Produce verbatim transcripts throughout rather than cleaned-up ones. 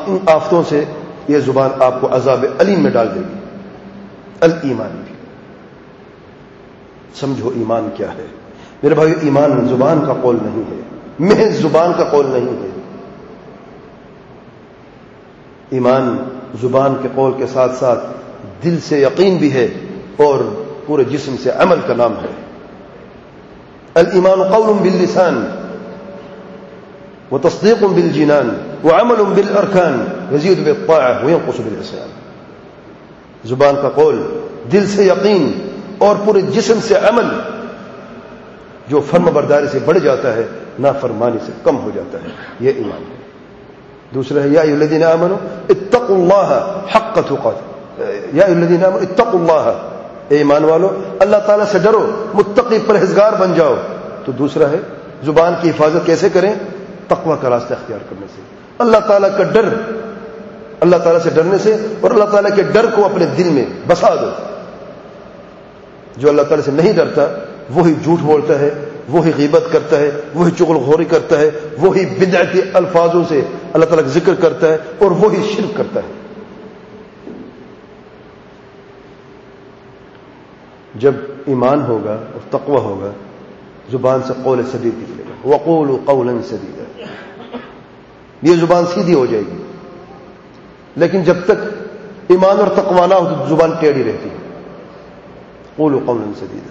ان آفتوں سے یہ زبان آپ کو عذاب علیم میں ڈال دے گی۔ الایمان بھی سمجھو ایمان کیا ہے میرے بھائی۔ ایمان زبان کا قول نہیں ہے، محض زبان کا قول نہیں ہے۔ ایمان زبان کے قول کے ساتھ ساتھ دل سے یقین بھی ہے اور پورے جسم سے عمل کا نام ہے۔ الایمان قول باللسان وتصدیق بالجنان وعمل بالارکان یزید بالطاعہ وینقص بالعصیان۔ زبان کا قول، دل سے یقین اور پورے جسم سے عمل، جو فرم برداری سے بڑھ جاتا ہے نافرمانی سے کم ہو جاتا ہے، یہ ایمان ہے۔ دوسرا ہے یا ایھا الذین آمنوا اتقوا اللہ حق تقاته، یا ایھا الذین آمنوا اتقوا اللہ، اے ایمان والو اللہ تعالیٰ سے ڈرو، متقی پرہیزگار بن جاؤ۔ تو دوسرا ہے زبان کی حفاظت کیسے کریں؟ تقوی کا راستہ اختیار کرنے سے، اللہ تعالیٰ کا ڈر، اللہ تعالیٰ سے ڈرنے سے، اور اللہ تعالیٰ کے ڈر کو اپنے دل میں بسا دو۔ جو اللہ تعالیٰ سے نہیں ڈرتا وہی جھوٹ بولتا ہے، وہی غیبت کرتا ہے، وہی چغل خوری کرتا ہے، وہی بدعتی الفاظوں سے اللہ تعالیٰ کا ذکر کرتا ہے، اور وہی شرک کرتا ہے۔ جب ایمان ہوگا اور تقوی ہوگا زبان سے قول سدید نکلے گا، وقولوا قولا سدیدا، یہ زبان سیدھی ہو جائے گی۔ لیکن جب تک ایمان اور تقوی نہ ہو تو زبان ٹیڑھی رہتی ہے۔ قولوا قولا سدیدا۔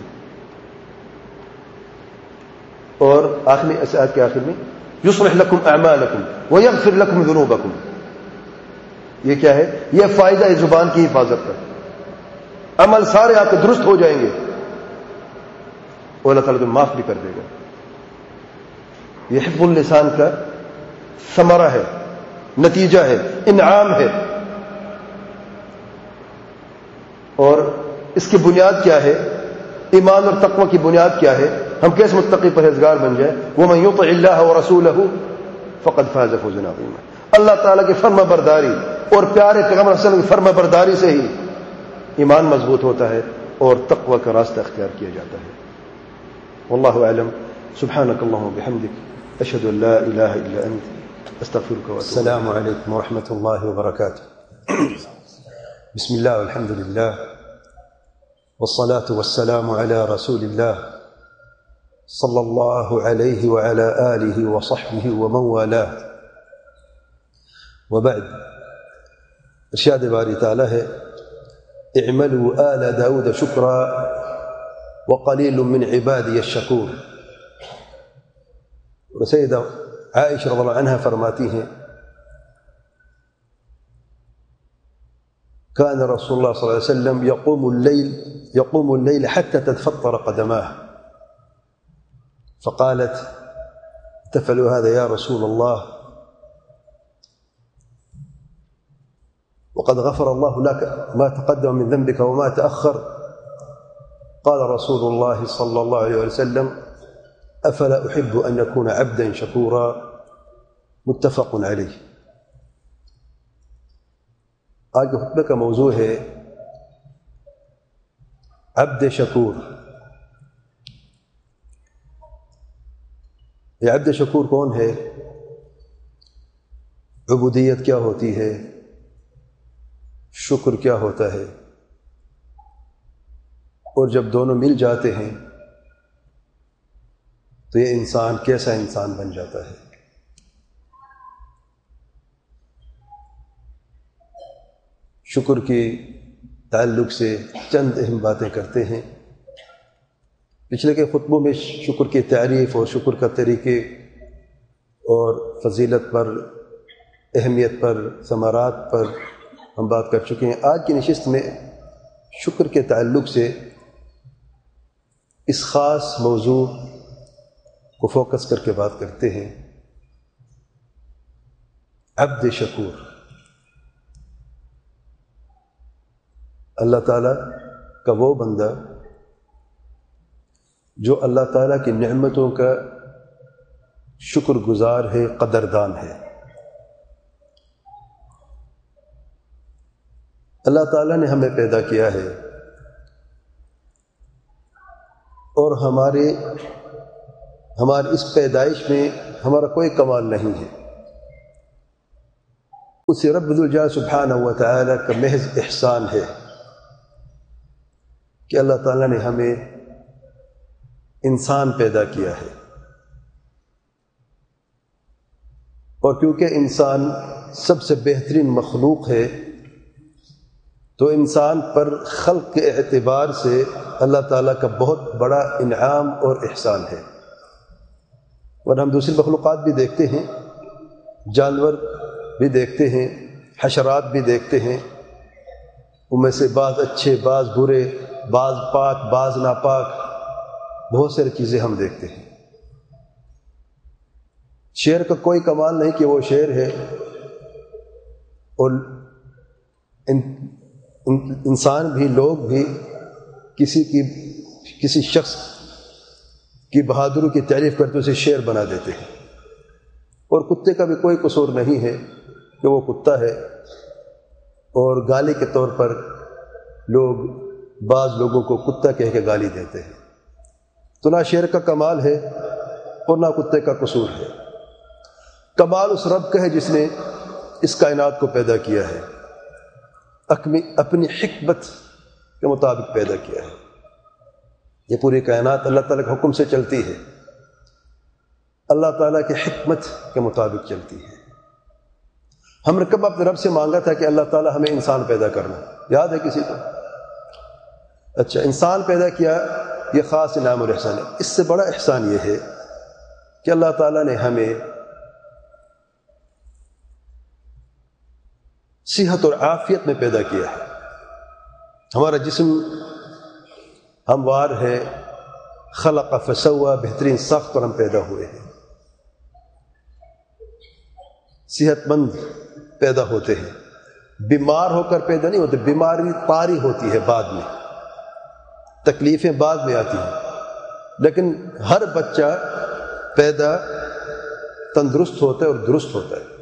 اور آخری اس آیت کے آخر میں یصلح لکم اعمالکم ویغفر لکم ذنوبکم، یہ کیا ہے؟ یہ فائدہ ہے زبان کی حفاظت کا، عمل سارے آپ کے درست ہو جائیں گے اور اللہ تعالیٰ تمہیں معاف بھی کر دے گا۔ یہ حفظ اللسان کا ثمرہ ہے، نتیجہ ہے، انعام ہے۔ اور اس کی بنیاد کیا ہے؟ ایمان اور تقوی کی بنیاد کیا ہے؟ ہم کیسے متقی پرہیزگار بن جائیں؟ وَمَن يُطِعِ اللَّهَ وَرَسُولَهُ فَقَدْ فَازَ فَوْزًا عَظِيمًا۔ اللہ تعالیٰ کی فرما برداری اور پیارے پیغمبر صلی اللہ علیہ وسلم کی فرما برداری سے ہی ایمان مضبوط ہوتا ہے اور تقوی کا راستہ اختیار کیا جاتا ہے۔ واللہ اعلم، سبحانک اللہم وبحمدک، اشہد ان لا الہ الا انت، استغفرک واتوب۔ السلام علیکم ورحمۃ اللہ وبرکاتہ۔ بسم اللہ والحمد للہ والصلاة والسلام على رسول اللہ صلی اللہ علیہ وعلى آلہ وصحبہ ومن والاه، وبعد۔ ارشاد باری تعالی ہے اعملوا آل داود شکرا وقلیل من عبادی الشکور۔ اور سیدہ عائشہ رضی اللہ عنہا فرماتی ہیں كان رسول الله صلى الله عليه وسلم يقوم الليل يقوم الليل حتى تتفطر قدماه، فقالت تفعل هذا يا رسول الله وقد غفر الله لك ما تقدم من ذنبك وما تأخر؟ قال رسول الله صلى الله عليه وسلم أفلا أحب أن يكون عبدا شكورا، متفق عليه۔ آج کے خطبے کا موضوع ہے عبد شکور۔ یہ عبد شکور کون ہے؟ عبودیت کیا ہوتی ہے؟ شکر کیا ہوتا ہے؟ اور جب دونوں مل جاتے ہیں تو یہ انسان کیسا انسان بن جاتا ہے؟ شکر کے تعلق سے چند اہم باتیں کرتے ہیں۔ پچھلے کے خطبوں میں شکر کی تعریف اور شکر کا طریقے اور فضیلت پر، اہمیت پر، ثمرات پر ہم بات کر چکے ہیں۔ آج کی نشست میں شکر کے تعلق سے اس خاص موضوع کو فوکس کر کے بات کرتے ہیں، عبد شکور۔ اللہ تعالیٰ کا وہ بندہ جو اللہ تعالیٰ کی نعمتوں کا شکر گزار ہے، قدردان ہے۔ اللہ تعالیٰ نے ہمیں پیدا کیا ہے اور ہمارے ہماری اس پیدائش میں ہمارا کوئی کمال نہیں ہے۔ اسے رب ذوالجلال سبحانہ و تعالیٰ کا محض احسان ہے کہ اللہ تعالیٰ نے ہمیں انسان پیدا کیا ہے، اور کیونکہ انسان سب سے بہترین مخلوق ہے تو انسان پر خلق کے اعتبار سے اللہ تعالیٰ کا بہت بڑا انعام اور احسان ہے۔ اور ہم دوسری مخلوقات بھی دیکھتے ہیں، جانور بھی دیکھتے ہیں، حشرات بھی دیکھتے ہیں، ان میں سے بعض اچھے، بعض برے، بعض پاک، بعض ناپاک، بہت ساری چیزیں ہم دیکھتے ہیں۔ شیر کا کوئی کمال نہیں کہ وہ شیر ہے، اور ان انسان بھی، لوگ بھی کسی کی کسی شخص کی بہادری کی تعریف کرتے اسے شیر بنا دیتے ہیں، اور کتے کا بھی کوئی قصور نہیں ہے کہ وہ کتا ہے، اور گالی کے طور پر لوگ بعض لوگوں کو کتا کہہ کے گالی دیتے ہیں۔ تو نہ شیر کا کمال ہے اور نہ کتے کا قصور ہے، کمال اس رب کا ہے جس نے اس کائنات کو پیدا کیا ہے، اپنی حکمت کے مطابق پیدا کیا ہے۔ یہ پوری کائنات اللہ تعالیٰ کے حکم سے چلتی ہے، اللہ تعالیٰ کی حکمت کے مطابق چلتی ہے۔ ہم نے کب اپنے رب سے مانگا تھا کہ اللہ تعالیٰ ہمیں انسان پیدا کرنا؟ یاد ہے کسی کو؟ اچھا، انسان پیدا کیا، یہ خاص انعام اور احسان ہے۔ اس سے بڑا احسان یہ ہے کہ اللہ تعالیٰ نے ہمیں صحت اور عافیت میں پیدا کیا ہے۔ ہمارا جسم ہموار ہے، خلق فسوا، بہترین ساخت پر ہم پیدا ہوئے ہیں، صحت مند پیدا ہوتے ہیں، بیمار ہو کر پیدا نہیں ہوتے، بیماری طاری ہوتی ہے بعد میں، تکلیفیں بعد میں آتی ہیں، لیکن ہر بچہ پیدا تندرست ہوتا ہے اور درست ہوتا ہے،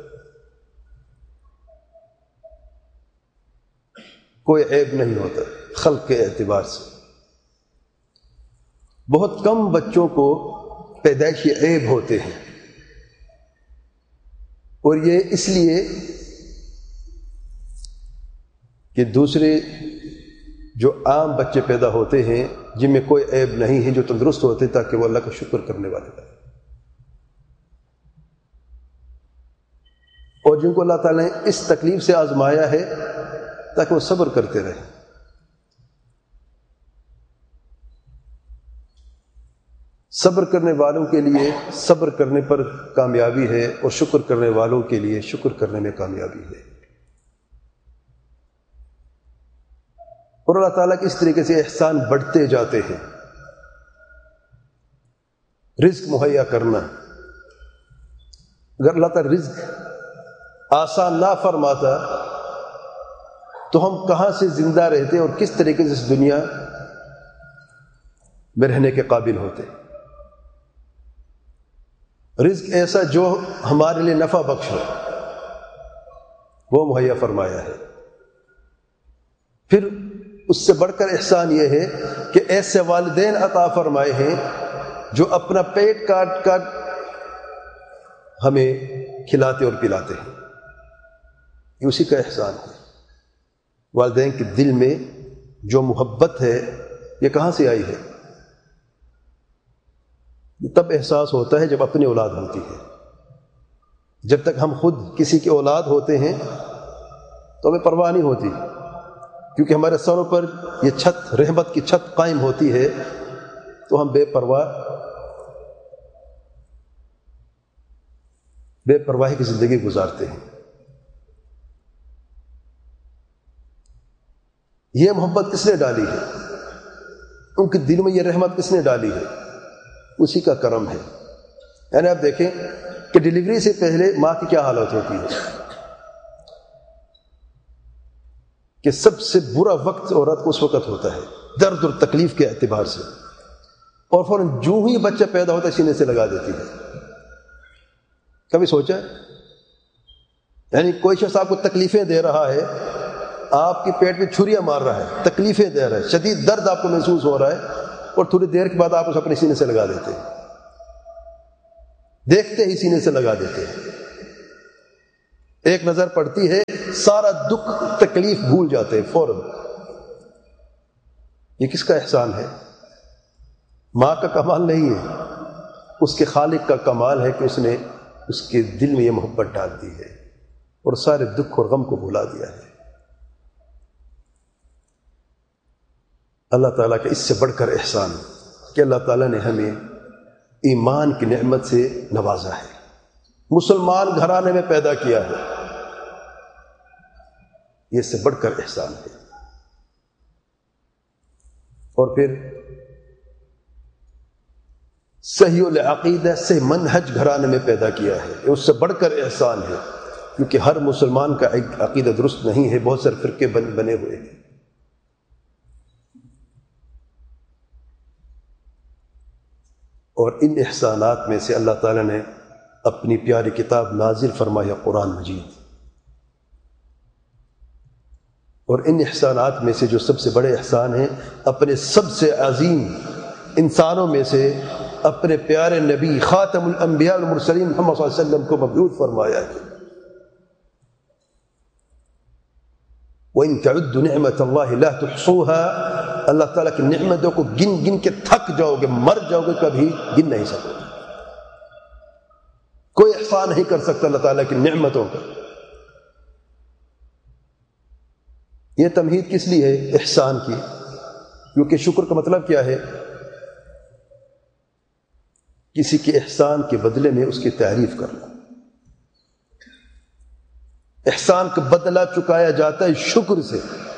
کوئی عیب نہیں ہوتا خلق کے اعتبار سے۔ بہت کم بچوں کو پیدائشی عیب ہوتے ہیں، اور یہ اس لیے کہ دوسرے جو عام بچے پیدا ہوتے ہیں جن میں کوئی عیب نہیں ہے، جو تندرست ہوتے ہیں، تاکہ وہ اللہ کا شکر کرنے والے بنیں، اور جن کو اللہ تعالیٰ نے اس تکلیف سے آزمایا ہے تاکہ وہ صبر کرتے رہیں۔ صبر کرنے والوں کے لیے صبر کرنے پر کامیابی ہے، اور شکر کرنے والوں کے لیے شکر کرنے میں کامیابی ہے۔ اور اللہ تعالیٰ کی اس طریقے سے احسان بڑھتے جاتے ہیں۔ رزق مہیا کرنا، اگر اللہ تعالیٰ رزق آسان نہ فرماتا تو ہم کہاں سے زندہ رہتے اور کس طریقے سے اس دنیا میں رہنے کے قابل ہوتے۔ رزق ایسا جو ہمارے لیے نفع بخش ہو، وہ مہیا فرمایا ہے۔ پھر اس سے بڑھ کر احسان یہ ہے کہ ایسے والدین عطا فرمائے ہیں جو اپنا پیٹ کاٹ کاٹ ہمیں کھلاتے اور پلاتے ہیں، یہ اسی کا احسان ہے۔ والدین کے دل میں جو محبت ہے یہ کہاں سے آئی ہے؟ یہ تب احساس ہوتا ہے جب اپنی اولاد ہوتی ہے۔ جب تک ہم خود کسی کی اولاد ہوتے ہیں تو ہمیں پرواہ نہیں ہوتی، کیونکہ ہمارے سروں پر یہ چھت، رحمت کی چھت قائم ہوتی ہے، تو ہم بے پرواہ بے پرواہی کی زندگی گزارتے ہیں۔ یہ محبت کس نے ڈالی ہے؟ ان کے دل میں یہ رحمت کس نے ڈالی ہے؟ اسی کا کرم ہے۔ یعنی آپ دیکھیں کہ ڈیلیوری سے پہلے ماں کی کیا حالت ہوتی ہے، کہ سب سے برا وقت عورت کو اس وقت ہوتا ہے، درد اور تکلیف کے اعتبار سے، اور فوراً جو ہی بچہ پیدا ہوتا ہے سینے سے لگا دیتی ہے۔ کبھی سوچا؟ یعنی کوئی شخص آپ کو تکلیفیں دے رہا ہے، آپ کے پیٹ میں چھریاں مار رہا ہے، تکلیفیں دے رہا ہے، شدید درد آپ کو محسوس ہو رہا ہے، اور تھوڑی دیر کے بعد آپ اسے اپنے سینے سے لگا دیتے ہیں، دیکھتے ہی سینے سے لگا دیتے ہیں۔ ایک نظر پڑتی ہے سارا دکھ تکلیف بھول جاتے ہیں فوراً. یہ کس کا احسان ہے؟ ماں کا کمال نہیں ہے، اس کے خالق کا کمال ہے کہ اس نے اس کے دل میں یہ محبت ڈال دی ہے اور سارے دکھ اور غم کو بھلا دیا ہے. اللہ تعالیٰ کا اس سے بڑھ کر احسان کہ اللہ تعالیٰ نے ہمیں ایمان کی نعمت سے نوازا ہے، مسلمان گھرانے میں پیدا کیا ہے. یہ اس سے بڑھ کر احسان ہے. اور پھر صحیح العقیدہ سے منہج گھرانے میں پیدا کیا ہے، یہ اس سے بڑھ کر احسان ہے، کیونکہ ہر مسلمان کا عقیدہ درست نہیں ہے، بہت سارے فرقے بن بنے ہوئے ہیں. اور ان احسانات میں سے اللہ تعالیٰ نے اپنی پیاری کتاب نازل فرمایا قرآن مجید. اور ان احسانات میں سے جو سب سے بڑے احسان ہیں، اپنے سب سے عظیم انسانوں میں سے اپنے پیارے نبی خاتم الانبیاء والمرسلین محمد صلی اللہ علیہ وسلم کو مبعوث فرمایا ہے. وَإِن تَعُدُّوا نِعْمَةَ اللَّهِ لَا تُحْصُوهَا، اللہ تعالیٰ کی نعمتوں کو گن گن کے تھک جاؤ گے، مر جاؤ گے، کبھی گن نہیں سکو گے. کوئی احسان نہیں کر سکتا اللہ تعالیٰ کی نعمتوں کا. یہ تمہید کس لیے ہے احسان کی؟ کیونکہ شکر کا مطلب کیا ہے؟ کسی کے احسان کے بدلے میں اس کی تعریف کرنا. احسان کا بدلہ چکایا جاتا ہے شکر سے.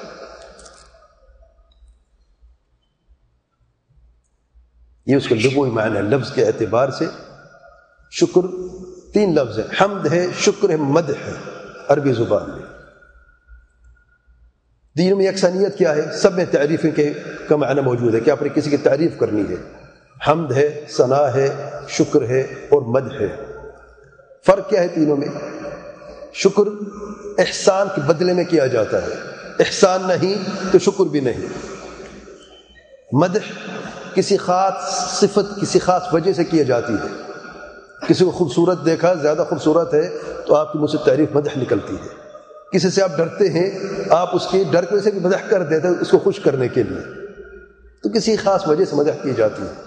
یہ اس کے لغوی معنی ہے. لفظ کے اعتبار سے شکر تین لفظ ہے، حمد ہے، شکر ہے، مدح ہے عربی زبان میں. دین میں یکسانیت کیا ہے؟ سب میں تعریفیں کے کا معنی موجود ہے کہ آپ نے کسی کی تعریف کرنی ہے. حمد ہے، ثنا ہے، شکر ہے اور مدح ہے. فرق کیا ہے تینوں میں؟ شکر احسان کے بدلے میں کیا جاتا ہے، احسان نہیں تو شکر بھی نہیں. مدح کسی خاص صفت، کسی خاص وجہ سے کی جاتی ہے. کسی کو خوبصورت دیکھا، زیادہ خوبصورت ہے تو آپ کی منہ سے تعریف مدح نکلتی ہے. کسی سے آپ ڈرتے ہیں، آپ اس کے ڈر کی وجہ سے بھی مدح کر دیتے ہیں اس کو خوش کرنے کے لیے، تو کسی خاص وجہ سے مدح کی جاتی ہے.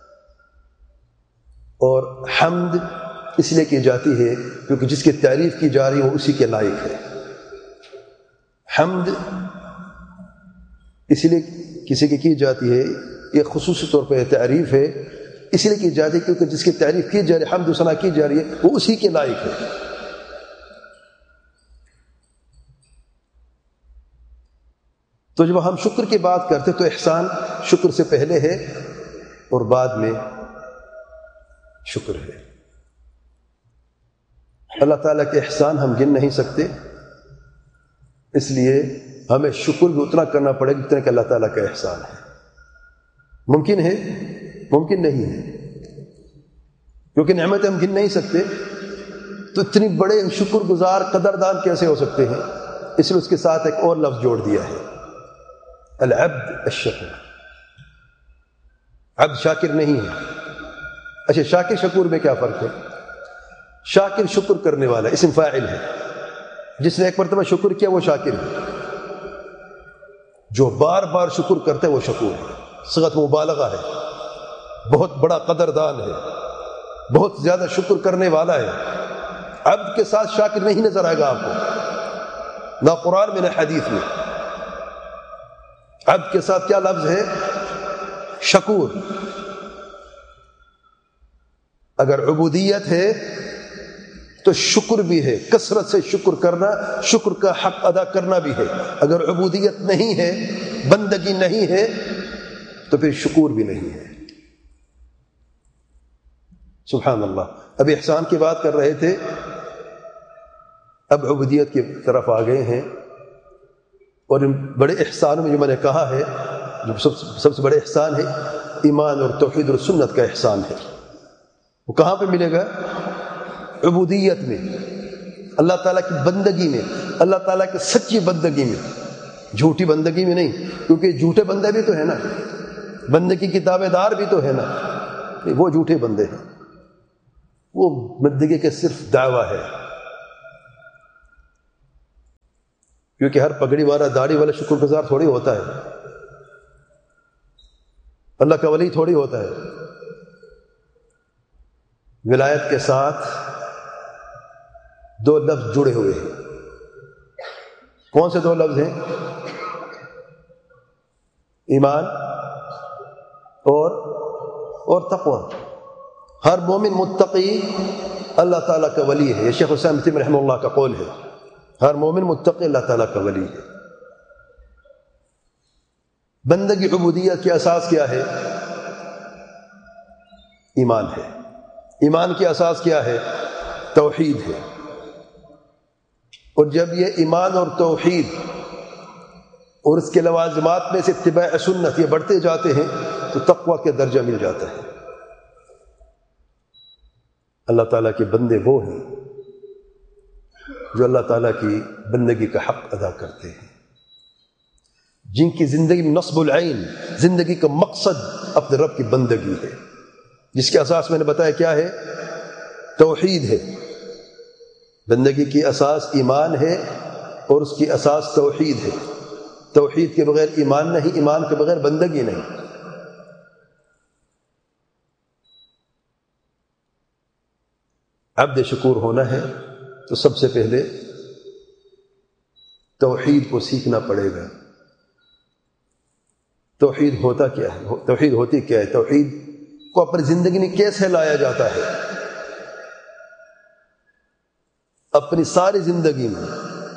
اور حمد اس لیے کی جاتی ہے کیونکہ جس کی تعریف کی جا رہی ہے وہ اسی کے لائق ہے. حمد اس لیے کسی کی کی جاتی ہے، یہ خصوصی طور پہ تعریف ہے، اس لیے کی جاتی ہے کیونکہ جس کی تعریف کی جا رہی ہے، حمد و ثنا کی جا رہی ہے، وہ اسی کے لائق ہے. تو جب ہم شکر کی بات کرتے تو احسان شکر سے پہلے ہے اور بعد میں شکر ہے. اللہ تعالیٰ کے احسان ہم گن نہیں سکتے، اس لیے ہمیں شکر بھی اتنا کرنا پڑے گا جتنا کہ اللہ تعالیٰ کا احسان ہے. ممکن ہے؟ ممکن نہیں ہے، کیونکہ نعمتیں ہم گن نہیں سکتے. تو اتنی بڑے شکر گزار قدردان کیسے ہو سکتے ہیں؟ اس لیے اس کے ساتھ ایک اور لفظ جوڑ دیا ہے، العبد الشکور. عبد شاکر نہیں ہے. اچھا، شاکر شکور میں کیا فرق ہے؟ شاکر شکر کرنے والا اسم فاعل ہے، جس نے ایک مرتبہ شکر کیا وہ شاکر ہے. جو بار بار شکر کرتا ہے وہ شکور ہے. صيغۃ مبالغہ ہے، بہت بڑا قدردان ہے، بہت زیادہ شکر کرنے والا ہے. عبد کے ساتھ شاکر نہیں نظر آئے گا آپ کو، نہ قرآن میں نہ حدیث میں. عبد کے ساتھ کیا لفظ ہے؟ شکور. اگر عبودیت ہے تو شکر بھی ہے، کثرت سے شکر کرنا، شکر کا حق ادا کرنا بھی ہے. اگر عبودیت نہیں ہے، بندگی نہیں ہے، تو پھر شکور بھی نہیں ہے. سبحان اللہ. ابھی احسان کی بات کر رہے تھے، اب عبودیت کی طرف آ گئے ہیں. اور ان بڑے احسانوں میں جو میں نے کہا ہے، جو سب سب سے بڑے احسان ہے ایمان اور توحید اور سنت کا احسان ہے. وہ کہاں پہ ملے گا؟ عبودیت میں، اللہ تعالیٰ کی بندگی میں، اللہ تعالیٰ کی سچی بندگی میں، جھوٹی بندگی میں نہیں. کیونکہ جھوٹے بندے بھی تو ہیں نا، بندگی کی تابع دار بھی تو ہے نا، وہ جھوٹے بندے ہیں. وہ بندگی کے صرف دعویٰ ہے. کیونکہ ہر پگڑی والا داڑھی والا شکر گزار تھوڑی ہوتا ہے، اللہ کا ولی تھوڑی ہوتا ہے۔ ولایت کے ساتھ دو لفظ جڑے ہوئے ہیں۔ کون سے دو لفظ ہیں؟ ایمان اور اور تقوی۔ ہر مومن متقی اللہ تعالیٰ کا ولی ہے، یہ شیخ الاسلام ابن تیمیہ رحمہ اللہ کا قول ہے، ہر مومن متقی اللہ تعالیٰ کا ولی ہے۔ بندگی عبودیت کی اساس کیا ہے؟ ایمان ہے۔ ایمان کی اساس کیا ہے؟ توحید ہے۔ اور جب یہ ایمان اور توحید اور اس کے لوازمات میں سے اتباع سنت یہ بڑھتے جاتے ہیں تو تقوی کے درجہ مل جاتا ہے۔ اللہ تعالیٰ کے بندے وہ ہیں جو اللہ تعالیٰ کی بندگی کا حق ادا کرتے ہیں، جن کی زندگی میں نصب العین، زندگی کا مقصد اپنے رب کی بندگی ہے، جس کے اساس میں نے بتایا کیا ہے؟ توحید ہے۔ بندگی کی اساس ایمان ہے اور اس کی اساس توحید ہے۔ توحید کے بغیر ایمان نہیں، ایمان کے بغیر بندگی نہیں۔ عبد شکور ہونا ہے تو سب سے پہلے توحید کو سیکھنا پڑے گا۔ توحید ہوتا کیا ہے؟ توحید ہوتی کیا ہے؟ توحید کو اپنی زندگی میں کیسے لایا جاتا ہے؟ اپنی ساری زندگی میں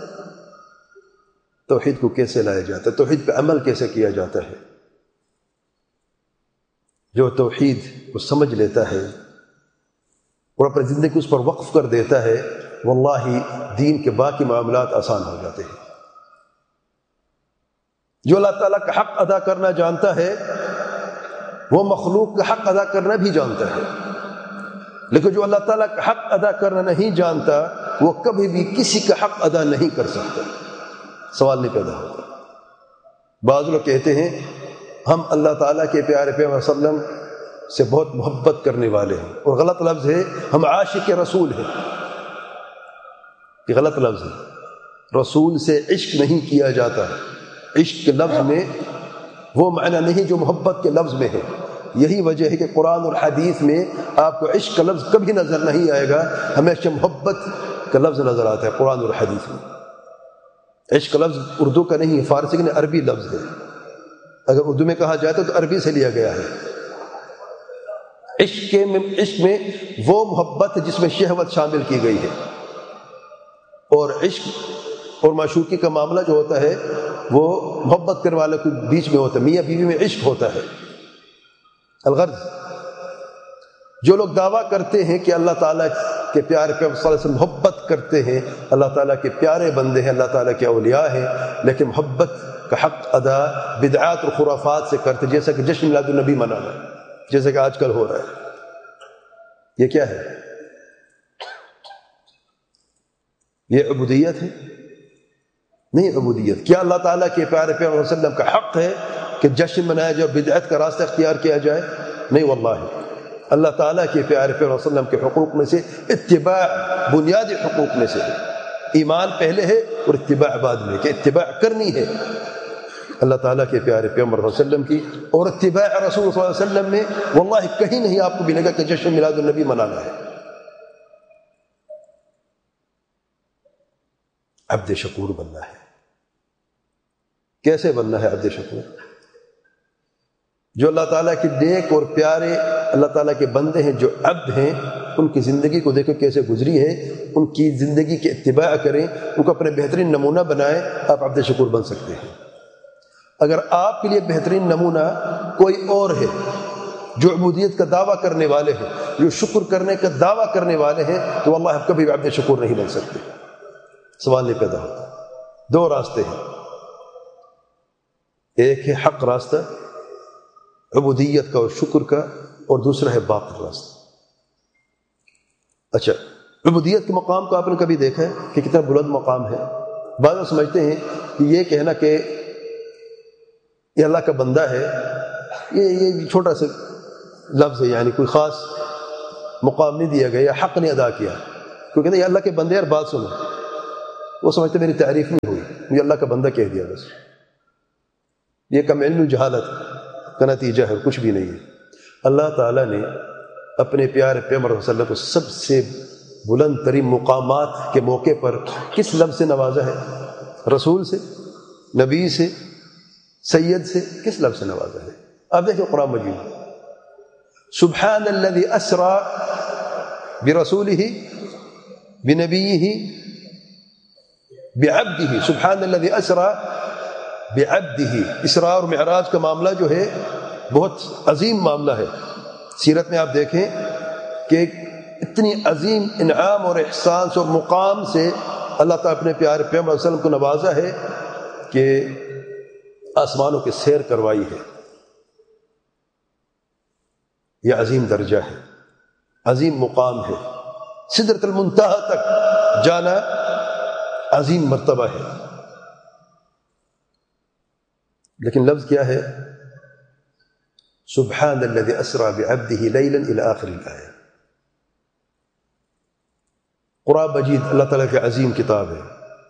توحید کو کیسے لایا جاتا ہے؟ توحید پہ عمل کیسے کیا جاتا ہے؟ جو توحید کو سمجھ لیتا ہے اور اپنی زندگی اس پر وقف کر دیتا ہے، واللہ دین کے باقی معاملات آسان ہو جاتے ہیں۔ جو اللہ تعالیٰ کا حق ادا کرنا جانتا ہے وہ مخلوق کا حق ادا کرنا بھی جانتا ہے، لیکن جو اللہ تعالیٰ کا حق ادا کرنا نہیں جانتا وہ کبھی بھی کسی کا حق ادا نہیں کر سکتا۔ سوال نہیں پیدا ہوتا۔ بعض لوگ کہتے ہیں ہم اللہ تعالیٰ کے پیارے پیغمبر صلی اللہ علیہ وسلم سے بہت محبت کرنے والے ہیں، اور غلط لفظ ہے ہم عاشق رسول ہیں۔ یہ غلط لفظ ہے۔ رسول سے عشق نہیں کیا جاتا۔ عشق کے لفظ میں وہ معنی نہیں جو محبت کے لفظ میں ہے۔ یہی وجہ ہے کہ قرآن اور حدیث میں آپ کو عشق کا لفظ کبھی نظر نہیں آئے گا، ہمیشہ محبت کا لفظ نظر آتا ہے قرآن اور حدیث میں۔ عشق کا لفظ اردو کا نہیں، فارسی کا نہیں، عربی لفظ ہے۔ اگر اردو میں کہا جاتا تو عربی سے لیا گیا ہے۔ عشق میں عشق میں وہ محبت جس میں شہوت شامل کی گئی ہے، اور عشق اور معشوقی کا معاملہ جو ہوتا ہے وہ محبت کرنے والے کے بیچ میں ہوتا ہے، میاں بیوی میں عشق ہوتا ہے۔ الغرض جو لوگ دعویٰ کرتے ہیں کہ اللہ تعالیٰ کے پیارے پیغمبر صلی اللہ علیہ وسلم محبت کرتے ہیں، اللہ تعالیٰ کے پیارے بندے ہیں، اللہ تعالیٰ کے اولیاء ہیں، لیکن محبت کا حق ادا بدعات اور خرافات سے کرتے، جیسا کہ جشن میلاد النبی منانا، جیسا کہ آج کل ہو رہا ہے۔ یہ کیا ہے؟ یہ عبودیت ہے؟ نہیں عبودیت۔ کیا اللہ تعالیٰ کے پیارے پیغمبر صلی اللہ علیہ وسلم کا حق ہے کہ جشن منایا جائے، بدعت کا راستہ اختیار کیا جائے؟ نہیں واللہ۔ اللہ تعالیٰ کے پیارے پیغمبر صلی اللہ علیہ وسلم کے حقوق میں سے اتباع بنیادی حقوق میں سے ہے۔ ایمان پہلے ہے اور اتباع بعد میں، کہ اتباع کرنی ہے اللہ تعالیٰ کے پیارے پیغمبر صلی اللہ علیہ وسلم کی، اور اتباع رسول صلی اللہ علیہ وسلم میں واللہ کہیں نہیں آپ کو ملے گا کہ جشن میلاد النبی منانا ہے۔ عبد شکور بننا ہے۔ کیسے بننا ہے عبد شکور؟ جو اللہ تعالیٰ کے نیک اور پیارے اللہ تعالیٰ کے بندے ہیں، جو عبد ہیں، ان کی زندگی کو دیکھو کیسے گزری ہے، ان کی زندگی کی اتباع کریں، ان کو اپنے بہترین نمونہ بنائیں، آپ عبد شکور بن سکتے ہیں۔ اگر آپ کے لیے بہترین نمونہ کوئی اور ہے جو عبودیت کا دعویٰ کرنے والے ہیں، جو شکر کرنے کا دعویٰ کرنے والے ہیں، تو واللہ آپ کبھی بھی عبد شکور نہیں بن سکتے۔ سوال نہیں پیدا ہوتا۔ دو راستے ہیں، ایک ہے حق راستہ عبودیت کا اور شکر کا، اور دوسرا ہے باطل راستہ۔ اچھا، عبودیت کے مقام کو آپ نے کبھی دیکھا ہے کہ کتنا بلند مقام ہے؟ بعض لوگ سمجھتے ہیں کہ یہ کہنا کہ یہ اللہ کا بندہ ہے، یہ یہ چھوٹا سا لفظ ہے، یعنی کوئی خاص مقام نہیں دیا گیا یا حق نہیں ادا کیا۔ کیونکہ یہ اللہ کے بندے، اور بات سنو، وہ سمجھتے میری تعریف نہیں ہوئی۔ یہ اللہ کا بندہ کہہ دیا بس. یہ کم علم جہالت کا نتیجہ ہے، کچھ بھی نہیں ہے. اللہ تعالیٰ نے اپنے پیارے پیغمبر صلی اللہ علیہ وسلم کو سب سے بلند ترین مقامات کے موقع پر کس لفظ سے نوازا ہے؟ رسول سے، نبی سے، سید سے، کس لفظ سے نوازا ہے؟ اب دیکھیں قرآن مجید، سبحان الذی اسری برسولہ بنبیہ بعبدہ. سبحان الذی اسری بعبدہ. اسراء اور معراج کا معاملہ جو ہے بہت عظیم معاملہ ہے. سیرت میں آپ دیکھیں کہ اتنی عظیم انعام اور احسان اور مقام سے اللہ تعالیٰ اپنے پیارے پیغمبر صلی اللہ علیہ وسلم کو نوازا ہے کہ آسمانوں کی سیر کروائی ہے. یہ عظیم درجہ ہے، عظیم مقام ہے. سدرۃ المنتہا تک جانا عظیم مرتبہ ہے. لیکن لفظ کیا ہے؟ سبحان الذی اسری بعبدہ لیلا الی آخر الآیہ. قرآن مجید اللہ تعالیٰ کی عظیم کتاب ہے،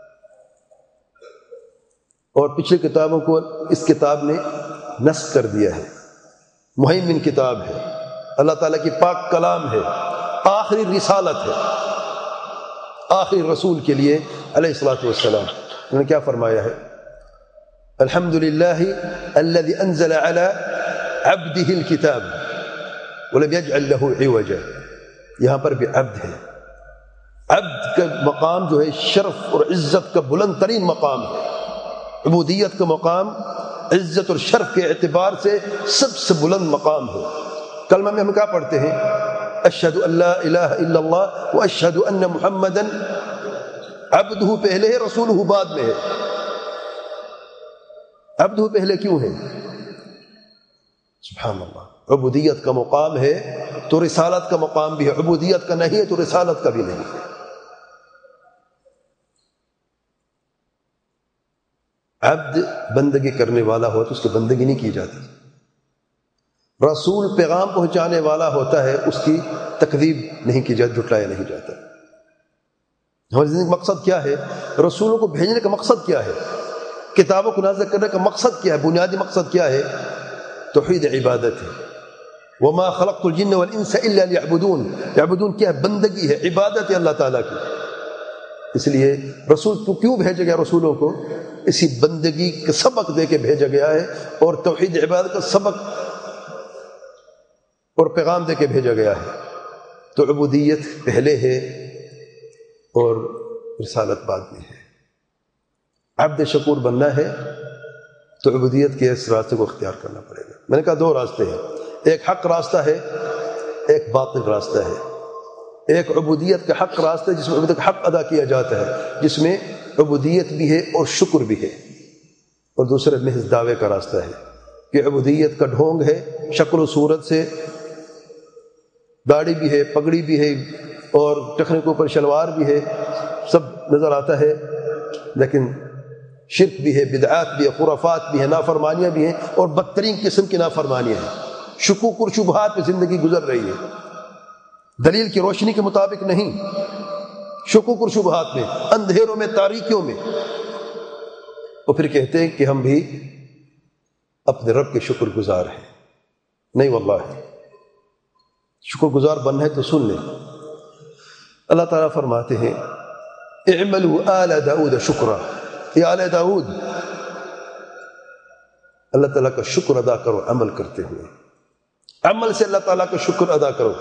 اور پچھلی کتابوں کو اس کتاب نے نسخ کر دیا ہے. مہیمن کتاب ہے، اللہ تعالیٰ کی پاک کلام ہے، آخری رسالت ہے، آخری رسول کے لیے علیہ الصلاۃ والسلام. انہوں نے کیا فرمایا ہے؟ الحمد للہ الذی انزل علی عبدہ الکتاب ولم یجعل لہ عوجا. یہاں پر بھی عبد ہے. عبد کا مقام جو ہے شرف اور عزت کا بلند ترین مقام ہے. عبودیت کا مقام عزت اور شرف کے اعتبار سے سب سے بلند مقام ہے. کلمہ میں ہم کیا پڑھتے ہیں؟ اشہد ان لا الہ الا اللہ و اشہد ان محمدا عبدہ پہلے ہے، رسولہ بعد میں ہے. عبدہ پہلے کیوں ہے؟ سبحان اللہ. عبودیت کا مقام ہے تو رسالت کا مقام بھی ہے، عبودیت کا نہیں ہے تو رسالت کا بھی نہیں ہے. عبد بندگی کرنے والا ہو تو اس کی بندگی نہیں کی جاتی. رسول پیغام پہنچانے والا ہوتا ہے، اس کی تکذیب نہیں کی جاتی، جھٹلایا نہیں جاتا. ہماری زندگی کا مقصد کیا ہے؟ رسولوں کو بھیجنے کا مقصد کیا ہے؟ کتابوں کو نازل کرنے کا مقصد کیا ہے؟ بنیادی مقصد کیا ہے؟ توحید عبادت ہے. وما خلقت الجن والانس الا ليعبدون. یعبدون کیا ہے؟ بندگی ہے، عبادت ہے اللہ تعالیٰ کی. اس لیے رسول کو کیوں بھیجا گیا؟ رسولوں کو اسی بندگی کا سبق دے کے بھیجا گیا ہے، اور توحید عبادت کا سبق اور پیغام دے کے بھیجا گیا ہے. تو عبودیت پہلے ہے اور رسالت بعد میں ہے. عبد شکور بننا ہے تو عبودیت کے اس راستے کو اختیار کرنا پڑے گا. میں نے کہا دو راستے ہیں، ایک حق راستہ ہے، ایک باطل راستہ ہے. ایک عبودیت کا حق راستہ جس میں عبودیت کا حق ادا کیا جاتا ہے، جس میں عبودیت بھی ہے اور شکر بھی ہے. اور دوسرے محض دعوے کا راستہ ہے کہ عبودیت کا ڈھونگ ہے، شکل و صورت سے داڑھی بھی ہے، پگڑی بھی ہے، اور ٹخنے کے اوپر شلوار بھی ہے، سب نظر آتا ہے، لیکن شرک بھی ہے، بدعات بھی ہے، خرافات بھی ہیں، نافرمانیاں بھی ہیں، اور بدترین قسم کی نافرمانیاں ہیں. شکوک اور شبہات پہ زندگی گزر رہی ہے، دلیل کی روشنی کے مطابق نہیں، شکوک اور شبہات میں، اندھیروں میں، تاریکیوں میں. اور پھر کہتے ہیں کہ ہم بھی اپنے رب کے شکر گزار ہیں. نہیں واللہ، شکر گزار بننا ہے تو سن لیں. اللہ تعالیٰ فرماتے ہیں اعملوا آل داؤد شکرا. یہ آل داؤد، اللہ تعالیٰ کا شکر ادا کرو عمل کرتے ہوئے. عمل سے اللہ تعالیٰ کا شکر ادا کرو.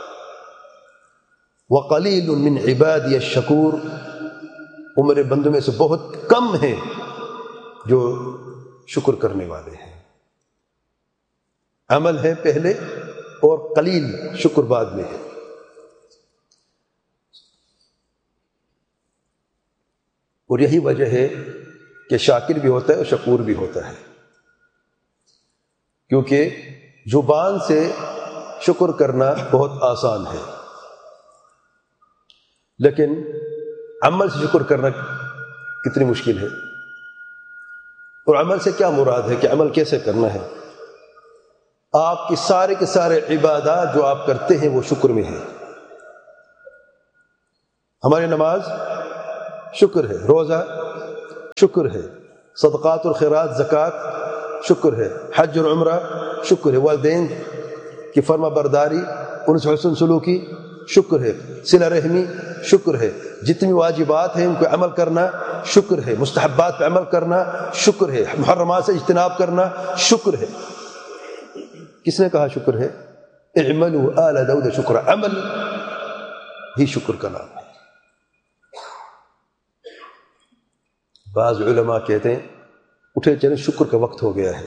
وَقَلِيلٌ مِّنْ عِبَادِيَ الشَّكُورُ. وہ میرے بندوں میں سے بہت کم ہیں جو شکر کرنے والے ہیں. عمل ہے پہلے اور قلیل شکر بعد میں ہے. اور یہی وجہ ہے کہ شاکر بھی ہوتا ہے اور شکور بھی ہوتا ہے، کیونکہ زبان سے شکر کرنا بہت آسان ہے، لیکن عمل سے شکر کرنا کتنی مشکل ہے. اور عمل سے کیا مراد ہے کہ عمل کیسے کرنا ہے؟ آپ کی سارے کے سارے عبادات جو آپ کرتے ہیں وہ شکر میں ہیں. ہماری نماز شکر ہے، روزہ شکر ہے، صدقات اور خیرات، زکوٰۃ شکر ہے، حج اور عمرہ شکر ہے، والدین کی فرما برداری، ان سے حسن سلوکی شکر ہے، صلہ رحمی شکر ہے، جتنی واجبات ہیں ان کو عمل کرنا شکر ہے، مستحبات پہ عمل کرنا شکر ہے، محرمات سے اجتناب کرنا شکر ہے۔ کس نے کہا شکر ہے؟ اعملوا آل داؤد شکر، عمل ہی شکر کا نام ہے۔ بعض علماء کہتے ہیں اٹھے چلیں شکر کا وقت ہو گیا ہے۔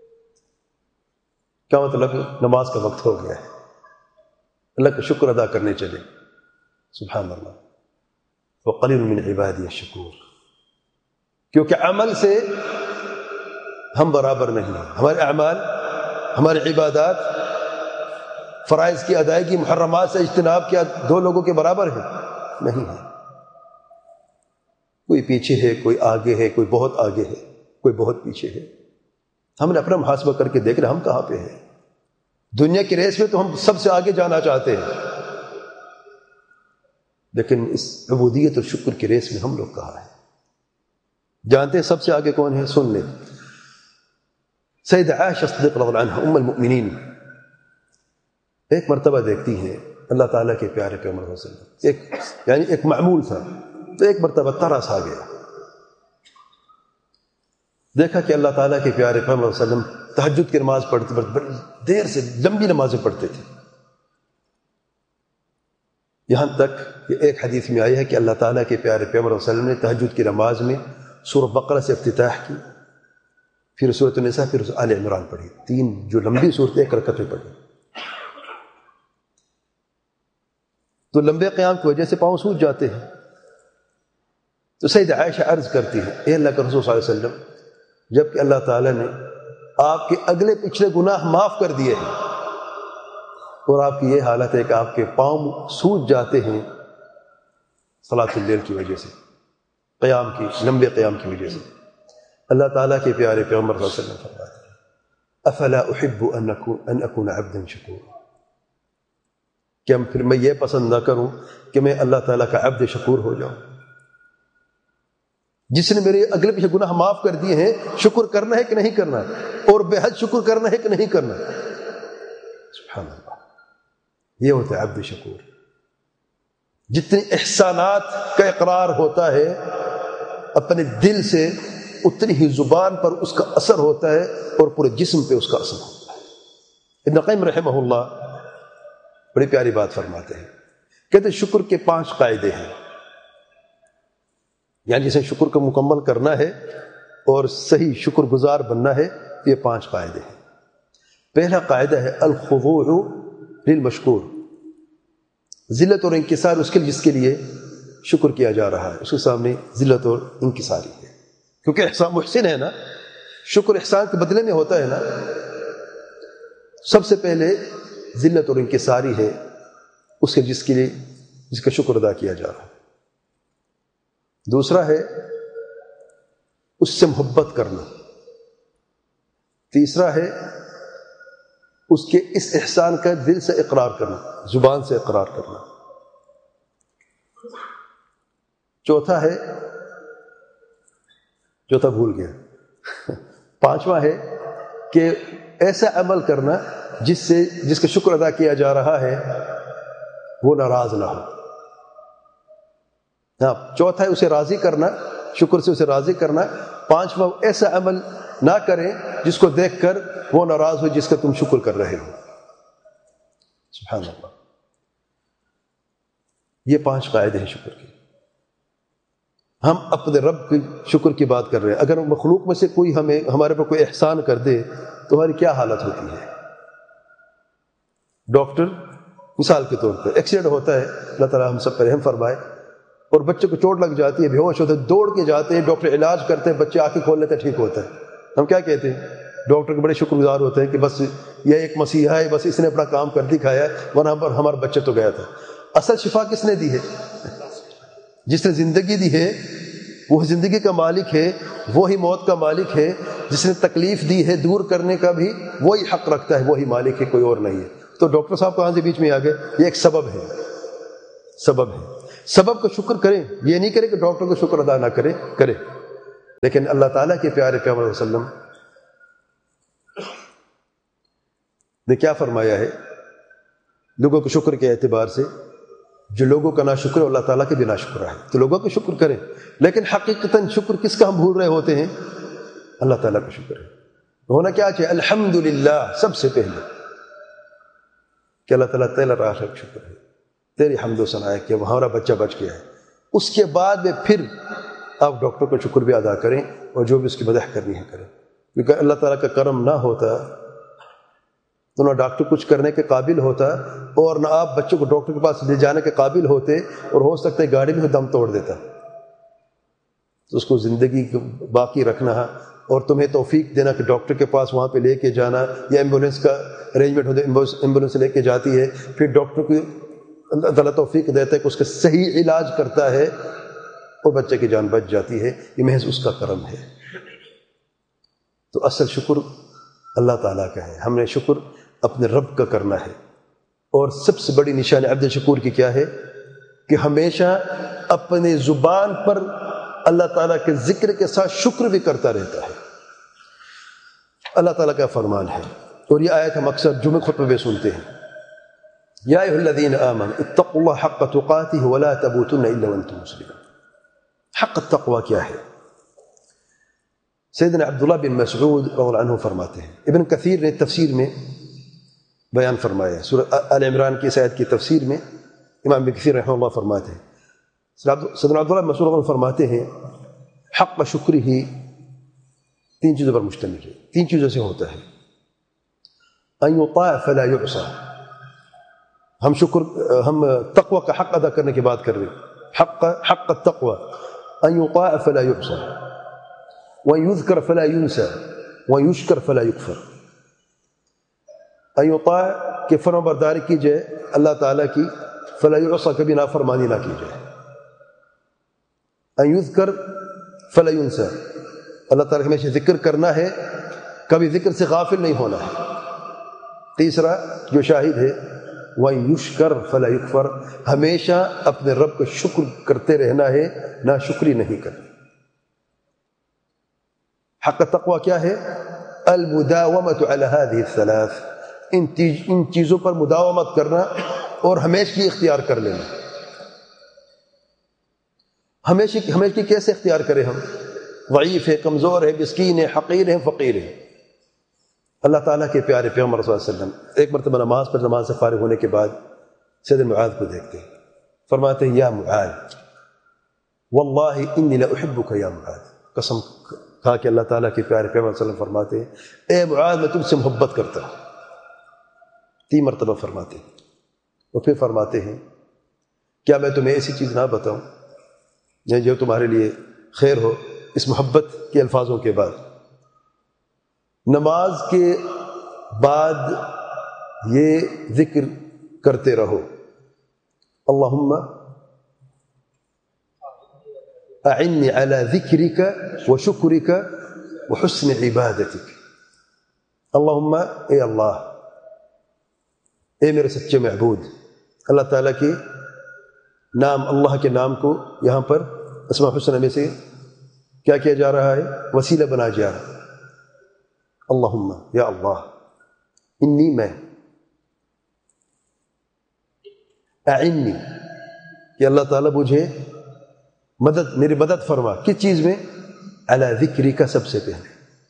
کیا مطلب؟ نماز کا وقت ہو گیا ہے، اللہ کا شکر ادا کرنے چلے۔ سبحان اللہ، وقلیل من عبادی الشکور، کیونکہ عمل سے ہم برابر نہیں ہیں۔ ہمارے اعمال، ہمارے عبادات، فرائض کی ادائیگی، محرمات سے اجتناب کیا دو لوگوں کے برابر ہیں؟ نہیں ہے۔ کوئی پیچھے ہے، کوئی آگے ہے، کوئی بہت آگے ہے، کوئی بہت پیچھے ہے۔ ہم نے اپنا محاسبہ کر کے دیکھ رہے ہم کہاں پہ ہیں۔ دنیا کی ریس میں تو ہم سب سے آگے جانا چاہتے ہیں، لیکن اس عبودیت اور شکر کی ریس میں ہم لوگ کہاں ہیں؟ جانتے ہیں سب سے آگے کون ہے؟ سن لیں، سیدہ عائشہ صدیقہ رضی اللہ عنہا ام المؤمنین ایک مرتبہ دیکھتی ہیں اللہ تعالیٰ کے پیارے پیغمبر صلی اللہ علیہ وسلم، ایک یعنی ایک معمول تھا، تو ایک مرتبہ ترس آ گیا، دیکھا کہ اللہ تعالیٰ کے پیارے پیغمبر صلی اللہ علیہ وسلم تہجد کی نماز پڑھتے پڑھتے بڑی دیر سے لمبی نمازیں پڑھتے تھے، یہاں تک کہ ایک حدیث میں آئی ہے کہ اللہ تعالیٰ کے پیارے پیغمبر صلی اللہ علیہ وسلم نے تہجد کی نماز میں سورہ بقرہ سے افتتاح کی، پھر سورۃ النساء، پھر آل عمران پڑھی، تین جو لمبی صورتیں ایک رکعت میں پڑھی۔ تو لمبے قیام کی وجہ سے پاؤں سوج جاتے ہیں۔ تو سیدہ عائشہ عرض کرتی ہے، اے اللہ کے رسول صلی اللہ علیہ وسلم، جب کہ اللہ تعالیٰ نے آپ کے اگلے پچھلے گناہ معاف کر دیے ہیں اور آپ کی یہ حالت ہے کہ آپ کے پاؤں سوج جاتے ہیں صلاۃ اللیل کی وجہ سے، قیام کی، لمبے قیام کی وجہ سے، اللہ تعالیٰ کے پیارے پیغمبر صلی اللہ علیہ وسلم فرماتے ہیں افلا احب ان اکون ان اکون عبدا شکورا، کہ پھر میں یہ پسند نہ کروں کہ میں اللہ تعالیٰ کا عبد شکور ہو جاؤں، جس نے میرے اگلے پیچھے گناہ معاف کر دیے ہیں، شکر کرنا ہے کہ نہیں کرنا، اور بے حد شکر کرنا ہے کہ نہیں کرنا۔ سبحان اللہ، یہ ہوتا ہے عبد شکور۔ جتنی احسانات کا اقرار ہوتا ہے اپنے دل سے، اتنی ہی زبان پر اس کا اثر ہوتا ہے اور پورے جسم پہ اس کا اثر ہوتا ہے۔ ابن قیم رحمہ اللہ بڑی پیاری بات فرماتے ہیں، کہتے ہیں شکر کے پانچ قاعدے ہیں، یعنی جسے شکر کو مکمل کرنا ہے اور صحیح شکر گزار بننا ہے، یہ پانچ قاعدے ہیں۔ پہلا قاعدہ ہے الخضوع للمشکور، ذلت اور انکسار اس کے جس کے لیے شکر کیا جا رہا ہے، اس کے سامنے ذلت اور انکساری ہے، کیونکہ احسان محسن ہے نا، شکر احسان کے بدلے میں ہوتا ہے نا۔ سب سے پہلے ذلت اور انکساری ہے اس کے جس کے لیے جس کا شکر ادا کیا جا رہا ہے۔ دوسرا ہے اس سے محبت کرنا۔ تیسرا ہے اس کے اس احسان کا دل سے اقرار کرنا، زبان سے اقرار کرنا۔ چوتھا ہے، چوتھا بھول گیا، پانچواں ہے کہ ایسا عمل کرنا جس سے جس کا شکر ادا کیا جا رہا ہے وہ ناراض نہ ہو۔ ہاں، چوتھا ہے اسے راضی کرنا، شکر سے اسے راضی کرنا۔ پانچواں ایسا عمل نہ کریں جس کو دیکھ کر وہ ناراض ہو جس کا تم شکر کر رہے ہو۔ سبحان اللہ، یہ پانچ قاعدے ہیں شکر کے۔ ہم اپنے رب کے شکر کی بات کر رہے ہیں، اگر مخلوق میں سے کوئی ہمیں ہمارے پر کوئی احسان کر دے تو ہماری کیا حالت ہوتی ہے؟ ڈاکٹر مثال کے طور پر ایکسیڈنٹ ہوتا ہے، اللہ تعالیٰ ہم سب پر رحم فرمائے، اور بچے کو چوٹ لگ جاتی ہے، بے ہوش ہوتا ہے، دوڑ کے جاتے ہیں، ڈاکٹر علاج کرتے ہیں، بچے آنکھیں کھول لیتے ہیں، ٹھیک ہوتا ہے۔ ہم کیا کہتے ہیں؟ ڈاکٹر کے بڑے شکر گزار ہوتے ہیں کہ بس یہ ایک مسیحا ہے، بس اس نے اپنا کام کر دکھایا ہے، ورنہ پر ہمارا بچہ تو گیا تھا۔ اصل شفا کس نے دی ہے؟ جس نے زندگی دی ہے، وہ زندگی کا مالک ہے، وہی موت کا مالک ہے۔ جس نے تکلیف دی ہے دور کرنے کا بھی وہی حق رکھتا ہے، وہی مالک ہے، کوئی اور نہیں ہے۔ تو ڈاکٹر صاحب کہاں سے بیچ میں آ گئے؟ یہ ایک سبب ہے، سبب ہے۔ سبب کا شکر کریں، یہ نہیں کریں کہ ڈاکٹر کو شکر ادا نہ کرے کرے لیکن اللہ تعالیٰ کے پیارے پیغمبر صلی اللہ علیہ وسلم نے کیا فرمایا ہے لوگوں کے شکر کے اعتبار سے؟ جو لوگوں کا ناشکر ہے اللہ تعالیٰ کے بھی ناشکر ہے، تو لوگوں کا شکر کریں، لیکن حقیقتاً شکر کس کا ہم بھول رہے ہوتے ہیں؟ اللہ تعالیٰ کا شکر ہے۔ ہونا کیا چاہیے؟ الحمدللہ سب سے پہلے کہ اللہ تعالیٰ تیرا راہ شکر ہے، تیری حمد و ثنا ہے کہ ہمارا بچہ بچ گیا ہے۔ اس کے بعد میں پھر آپ ڈاکٹر کا شکر بھی ادا کریں اور جو بھی اس کی مدح کرنی ہے کریں، کیونکہ اللہ تعالیٰ کا کرم نہ ہوتا تو نہ ڈاکٹر کچھ کرنے کے قابل ہوتا اور نہ آپ بچوں کو ڈاکٹر کے پاس لے جانے کے قابل ہوتے، اور ہو سکتا ہے گاڑی میں دم توڑ دیتا۔ تو اس کو زندگی باقی رکھنا ہے اور تمہیں توفیق دینا کہ ڈاکٹر کے پاس وہاں پہ لے کے جانا، یا ایمبولینس کا ارینجمنٹ ہوتا ہے، ایمبولینس لے کے جاتی ہے، پھر ڈاکٹر کو اللہ تعالیٰ توفیق دیتا ہے کہ اس کا صحیح علاج کرتا ہے اور بچے کی جان بچ جاتی ہے، یہ محض اس کا کرم ہے۔ تو اصل شکر اللہ تعالیٰ کا ہے، ہم نے شکر اپنے رب کا کرنا ہے۔ اور سب سے بڑی نشانی عبد شکور کی کیا ہے کہ ہمیشہ اپنے زبان پر اللہ تعالیٰ کے ذکر کے ساتھ شکر بھی کرتا رہتا ہے۔ اللہ تعالیٰ کا فرمان ہے، اور یہ آیت ہم اکثر جمعہ خطبے میں سنتے ہیں، یا ایھا الذین آمنوا اتقوا اللہ حق تقاتہ ولا تموتن الا وانتم مسلمون۔ حق التقوی کیا ہے؟ سیدنا عبداللہ بن مسعود رضی اللہ عنہ فرماتے ہیں، ابن کثیر نے تفسیر میں بیان فرمایا ہے، سورہ آل عمران کی اس آیت کی تفسیر میں امام ابن کثیر رحمہ اللہ فرماتے ہیں، سیدنا عبداللہ بن مسعود فرماتے ہیں حق شکر ہی تین چیزوں پر مشتمل ہے، تین چیزوں سے ہوتا ہے۔ ان یطاع فلا یعصى، ہم شکر ہم تقوی کا حق ادا کرنے کی بات کر رہے ہیں، حق حق التقوی ان یطاع فلا یعصى وان یذکر فلا ینسى وان یشکر فلا یکفر۔ ان یطاع کہ فرمان برداری کی جائے اللہ تعالیٰ کی، فلا یعصى کبھی نافرمانی نہ کی جائے، ان یذکر فلا ینسى اللہ تعالیٰ ہمیشہ ذکر کرنا ہے، کبھی ذکر سے غافل نہیں ہونا ہے۔ تیسرا جو شاہد ہے وَإِن يُشْكَرْ فَلَا يُكْفَرْ، ہمیشہ اپنے رب کو شکر کرتے رہنا ہے، نہ شکری نہیں کرنی۔ حق تقوی کیا ہے؟ المداومۃ علی هذه الثلاث، ان ان چیزوں پر مداومت کرنا اور ہمیشہ اختیار کر لینا۔ ہمیشہ ہمیشہ کیسے اختیار کریں؟ ہم ضعیف ہے، کمزور ہے، مسکین ہے، حقیر ہے، فقیر ہے۔ اللہ تعالیٰ کے پیارے پیغمبر صلی اللہ علیہ وسلم ایک مرتبہ نماز پر نماز سے فارغ ہونے کے بعد سیدنا معاذ کو دیکھتے ہیں، فرماتے ہیں یا معاذ واللہ انی لاحبک یا معاذ، قسم کھا کہ اللہ تعالیٰ کے پیارے پیغمبر صلی اللہ علیہ وسلم فرماتے ہیں اے معاذ میں تم سے محبت کرتا ہوں، تین مرتبہ فرماتے ہیں، اور پھر فرماتے ہیں کیا میں تمہیں ایسی چیز نہ بتاؤں جو تمہارے لیے خیر ہو؟ اس محبت کے الفاظوں کے بعد نماز کے بعد یہ ذکر کرتے رہو، اللہم اعنی علی ذکرک وشکرک وحسن عبادتک۔ اللہم اے اللہ، اے میرے سچے معبود، اللہ تعالیٰ کے نام، اللہ کے نام کو یہاں پر اسماء الحسنى میں سے کیا کیا جا رہا ہے؟ وسیلہ بنا جا رہا ہے۔ اللہم یا اللہ، انی میں، اعنی کہ اللہ تعالیٰ مجھے مدد، میری مدد فرما، کس چیز میں؟ علی ذکری کا، سب سے پہلے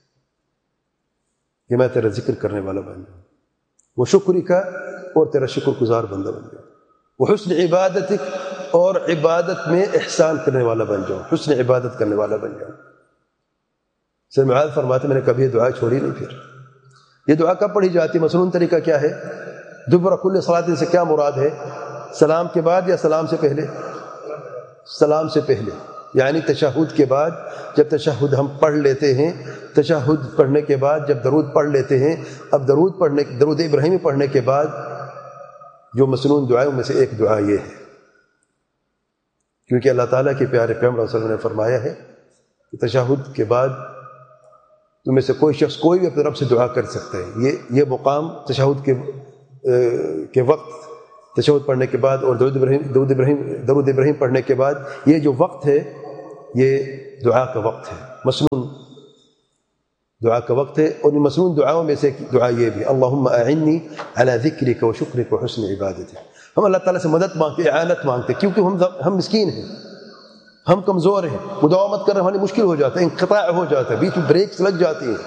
کہ میں تیرا ذکر کرنے والا بن جاؤں، وہ شکری کا، اور تیرا شکر گزار بندہ بن جاؤں، وہ حسن عبادتک، اور عبادت میں احسان کرنے والا بن جاؤں، حسن عبادت کرنے والا بن جاؤں۔ سر معاذ فرماتے میں نے کبھی یہ دعا چھوڑی نہیں۔ پھر یہ دعا کب پڑھی جاتی؟ مصنون طریقہ کیا ہے؟ دبر کل صلاۃ سے کیا مراد ہے؟ سلام کے بعد یا سلام سے پہلے؟ سلام سے پہلے، یعنی تشہد کے بعد جب تشہد ہم پڑھ لیتے ہیں، تشہد پڑھنے کے بعد جب درود پڑھ لیتے ہیں، اب درود پڑھنے درود ابراہیمی پڑھنے کے بعد جو مسنون دعاؤں میں سے ایک دعا یہ ہے، کیونکہ اللہ تعالیٰ کے پیارے پیغمبر صلی اللہ علیہ وسلم نے فرمایا ہے کہ تشہد کے بعد تم میں سے کوئی شخص کوئی بھی اپنے رب سے دعا کر سکتا ہے۔ یہ یہ مقام تشہد کے کے وقت، تشہد پڑھنے کے بعد اور درود ابراہیم درود ابراہیم درود ابراہیم پڑھنے کے بعد یہ جو وقت ہے، یہ دعا کا وقت ہے، مسنون دعا کا وقت ہے، اور ان مسنون دعاؤں میں سے دعا یہ بھی اللہم اعنی علی ذکرک و شکرک و حسن عبادتک. ہم اللہ تعالیٰ سے مدد مانگتے، اعانت مانگتے، کیونکہ ہم ہم مسکین ہیں، ہم کمزور ہیں، مداومت کرنا ہمارے مشکل ہو جاتا ہے، انقطاع ہو جاتا ہے، بیچ میں بریکس لگ جاتی ہیں.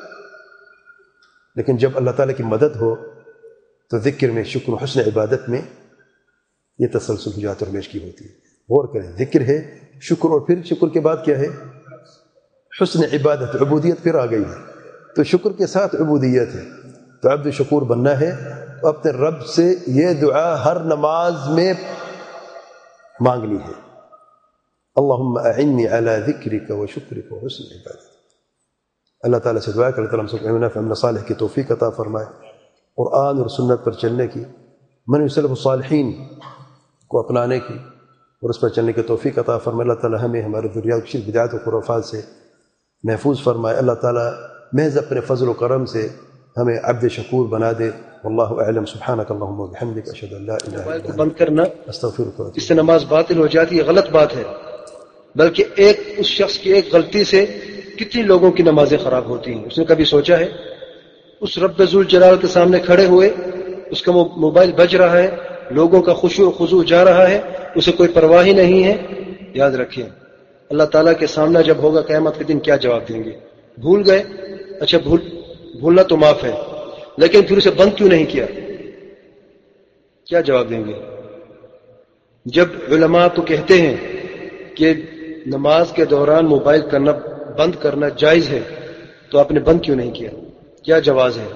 لیکن جب اللہ تعالیٰ کی مدد ہو تو ذکر میں، شکر و حسن عبادت میں یہ تسلسل ہو جاتا ہے اور میشکی ہوتی ہے. غور کریں، ذکر ہے، شکر، اور پھر شکر کے بعد کیا ہے؟ حسن عبادت، عبودیت پھر آ گئی ہے. تو شکر کے ساتھ عبودیت ہے. تو عبد شکور بننا ہے تو اپنے رب سے یہ دعا ہر نماز میں مانگنی ہے، اللہم اعنی علی ذکرک و شکرک و حسن عبادت. اللہ تعالیٰ سے دعا کہ اللہ تعالیٰ ہم سب کو نافع عمل صالح کی توفیق عطا فرمائے، قرآن اور سنت پر چلنے کی، من سلف الصالحین کو اپنانے کی اور اس پر چلنے کی توفیق عطا فرمائے. اللہ تعالیٰ ہمیں ہمارے ذریات شرک بدعات و خرافات سے محفوظ فرمائے. اللہ تعالیٰ محض اپنے فضل و کرم سے ہمیں عبد شکور بنا دے. واللہ اعلم. سبحانک اللہم و بحمدک، اشہد ان لا الہ الا انت، بند کرنا استغفرک. اس سے نماز باطل ہو جاتی ہے، غلط بات ہے. بلکہ ایک اس شخص کی ایک غلطی سے کتنی لوگوں کی نمازیں خراب ہوتی ہیں. اس نے کبھی سوچا ہے؟ اس رب ذوالجلال کے سامنے کھڑے ہوئے، اس کا موبائل بج رہا ہے، لوگوں کا خشوع و خضوع جا رہا ہے، اسے کوئی پرواہ ہی نہیں ہے. یاد رکھیں، اللہ تعالیٰ کے سامنا جب ہوگا قیامت کے دن کیا جواب دیں گے؟ بھول گئے؟ اچھا، بھول بھولنا تو معاف ہے، لیکن پھر اسے بند کیوں نہیں کیا؟ کیا جواب دیں گے؟ جب علماء تو کہتے ہیں کہ نماز کے دوران موبائل کرنا بند کرنا جائز ہے، تو آپ نے بند کیوں نہیں کیا؟ کیا جواز ہے؟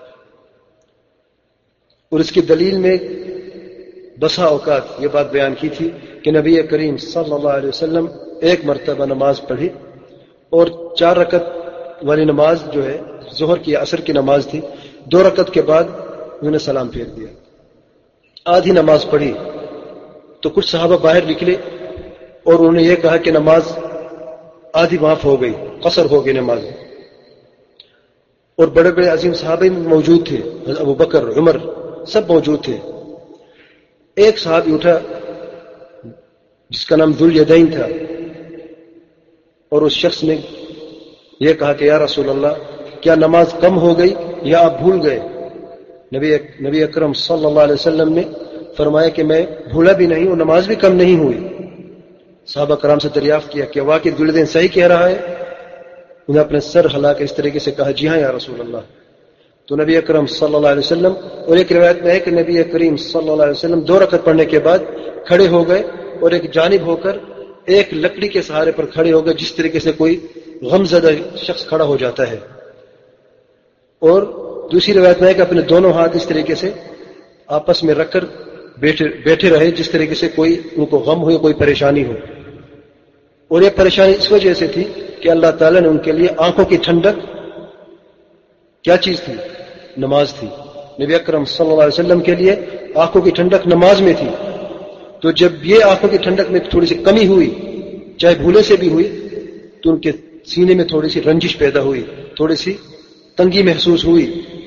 اور اس کی دلیل میں بسا اوقات یہ بات بیان کی تھی کہ نبی کریم صلی اللہ علیہ وسلم ایک مرتبہ نماز پڑھی اور چار رکعت والی نماز جو ہے ظہر کی عصر کی نماز تھی، دو رکعت کے بعد انہوں نے سلام پھیر دیا. آدھی نماز پڑھی تو کچھ صحابہ باہر نکلے اور انہوں نے یہ کہا کہ نماز آدھی معاف ہو گئی، قصر ہو گئی نماز. اور بڑے بڑے عظیم صحابہ موجود تھے، ابو بکر، عمر، سب موجود تھے. ایک صحابی اٹھا جس کا نام ذوالیدین تھا، اور اس شخص نے یہ کہا کہ یا رسول اللہ، کیا نماز کم ہو گئی یا آپ بھول گئے؟ نبی نبی اکرم صلی اللہ علیہ وسلم نے فرمایا کہ میں بھولا بھی نہیں اور نماز بھی کم نہیں ہوئی. صحابہ کرام سے دریافت کیا کہ واقعی ذوالیدین صحیح کہہ رہا ہے؟ انہیں اپنے سر ہلا کے اس طریقے سے کہا جی ہاں یا رسول اللہ. تو نبی اکرم صلی اللہ علیہ وسلم، اور ایک روایت میں ہے کہ نبی کریم صلی اللہ علیہ وسلم دو رکعت پڑھنے کے بعد کھڑے ہو گئے اور ایک جانب ہو کر ایک لکڑی کے سہارے پر کھڑے ہو گئے، جس طریقے سے کوئی غم زدہ شخص کھڑا ہو جاتا ہے. اور دوسری روایت میں ہے کہ اپنے دونوں ہاتھ اس طریقے سے آپس میں رکھ کر بیٹھے بیٹھے رہے، جس طریقے سے کوئی ان کو غم ہو یا کوئی پریشانی ہو. اور یہ پریشانی اس وجہ سے تھی کہ اللہ تعالیٰ نے ان کے لیے آنکھوں کی ٹھنڈک، کیا چیز تھی؟ نماز تھی. نبی اکرم صلی اللہ علیہ وسلم کے لیے آنکھوں کی ٹھنڈک نماز میں تھی. تو جب یہ آنکھوں کی ٹھنڈک میں تھوڑی سی کمی ہوئی، چاہے بھولے سے بھی ہوئی، تو ان کے سینے میں تھوڑی سی رنجش پیدا ہوئی، تھوڑی سی تنگی محسوس ہوئی.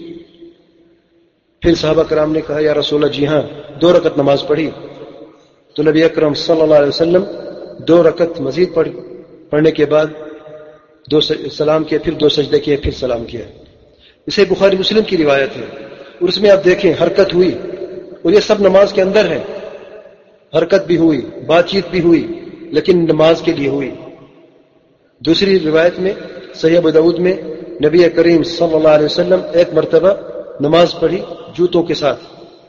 پھر صحابہ کرام نے کہا یا رسول اللہ جی ہاں، دو رکعت نماز پڑھی. تو نبی اکرم صلی اللہ علیہ وسلم دو رکعت مزید پڑھ پڑھنے کے بعد دو سلام کیا، پھر دو سجدے کیے، پھر سلام کیا. اسے بخاری مسلم کی روایت ہے، اور اس میں آپ دیکھیں حرکت ہوئی، اور یہ سب نماز کے اندر ہے. حرکت بھی ہوئی، بات چیت بھی ہوئی، لیکن نماز کے لیے ہوئی. دوسری روایت میں صحیح ابو داؤد میں نبی کریم صلی اللہ علیہ وسلم ایک مرتبہ نماز پڑھی جوتوں کے ساتھ،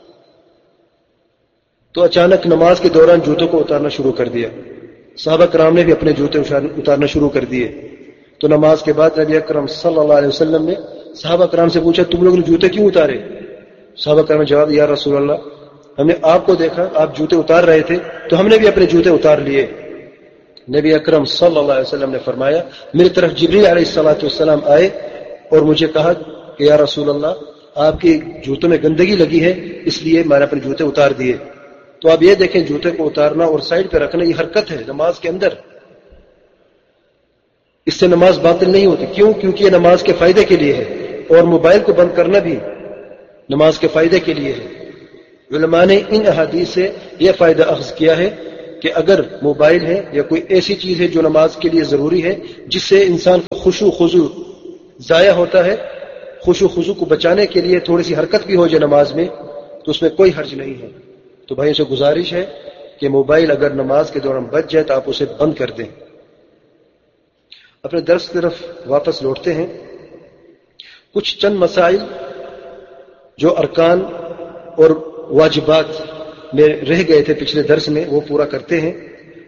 تو اچانک نماز کے دوران جوتوں کو اتارنا شروع کر دیا. صحابہ کرام نے بھی اپنے جوتے اتارنا شروع کر دیے. تو نماز کے بعد نبی اکرم صلی اللہ علیہ وسلم نے صحابہ کرام سے پوچھا تم لوگ نے جوتے کیوں اتارے؟ صحابہ کرام نے جواب دیا یا رسول اللہ، ہم نے آپ کو دیکھا آپ جوتے اتار رہے تھے تو ہم نے بھی اپنے جوتے اتار لیے. نبی اکرم صلی اللہ علیہ وسلم نے فرمایا میری طرف جبریل علیہ الصلوۃ والسلام آئے اور مجھے کہا کہ یا رسول اللہ آپ کے جوتوں میں گندگی لگی ہے، اس لیے میں نے اپنے جوتے اتار دیے. تو آپ یہ دیکھیں جوتے کو اتارنا اور سائڈ پہ رکھنا یہ حرکت ہے نماز کے اندر. اس سے نماز باطل نہیں ہوتی. کیوں؟ کیونکہ یہ نماز کے فائدے کے لیے ہے، اور موبائل کو بند کرنا بھی نماز کے فائدے کے لیے ہے. علماء نے ان احادیث سے یہ فائدہ اخذ کیا ہے کہ اگر موبائل ہے یا کوئی ایسی چیز ہے جو نماز کے لیے ضروری ہے جس سے انسان کا خشوع خضوع ضائع ہوتا ہے، خشوع خضوع کو بچانے کے لیے تھوڑی سی حرکت بھی ہو جائے نماز میں تو اس میں کوئی حرج نہیں ہے. تو بھائیوں سے گزارش ہے کہ موبائل اگر نماز کے دوران بچ جائے تو آپ اسے بند کر دیں. اپنے درس کی طرف واپس لوٹتے ہیں. کچھ چند مسائل جو ارکان اور واجبات میں رہ گئے تھے پچھلے درس میں وہ پورا کرتے ہیں.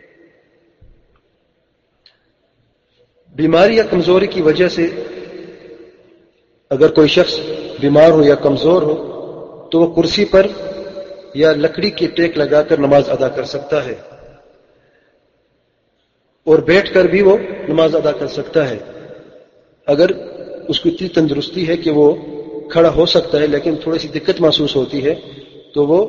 بیماری یا کمزوری کی وجہ سے اگر کوئی شخص بیمار ہو یا کمزور ہو تو وہ کرسی پر یا لکڑی کی ٹیک لگا کر نماز ادا کر سکتا ہے، اور بیٹھ کر بھی وہ نماز ادا کر سکتا ہے. اگر اس کو اتنی تندرستی ہے کہ وہ کھڑا ہو سکتا ہے لیکن تھوڑی سی دقت محسوس ہوتی ہے تو وہ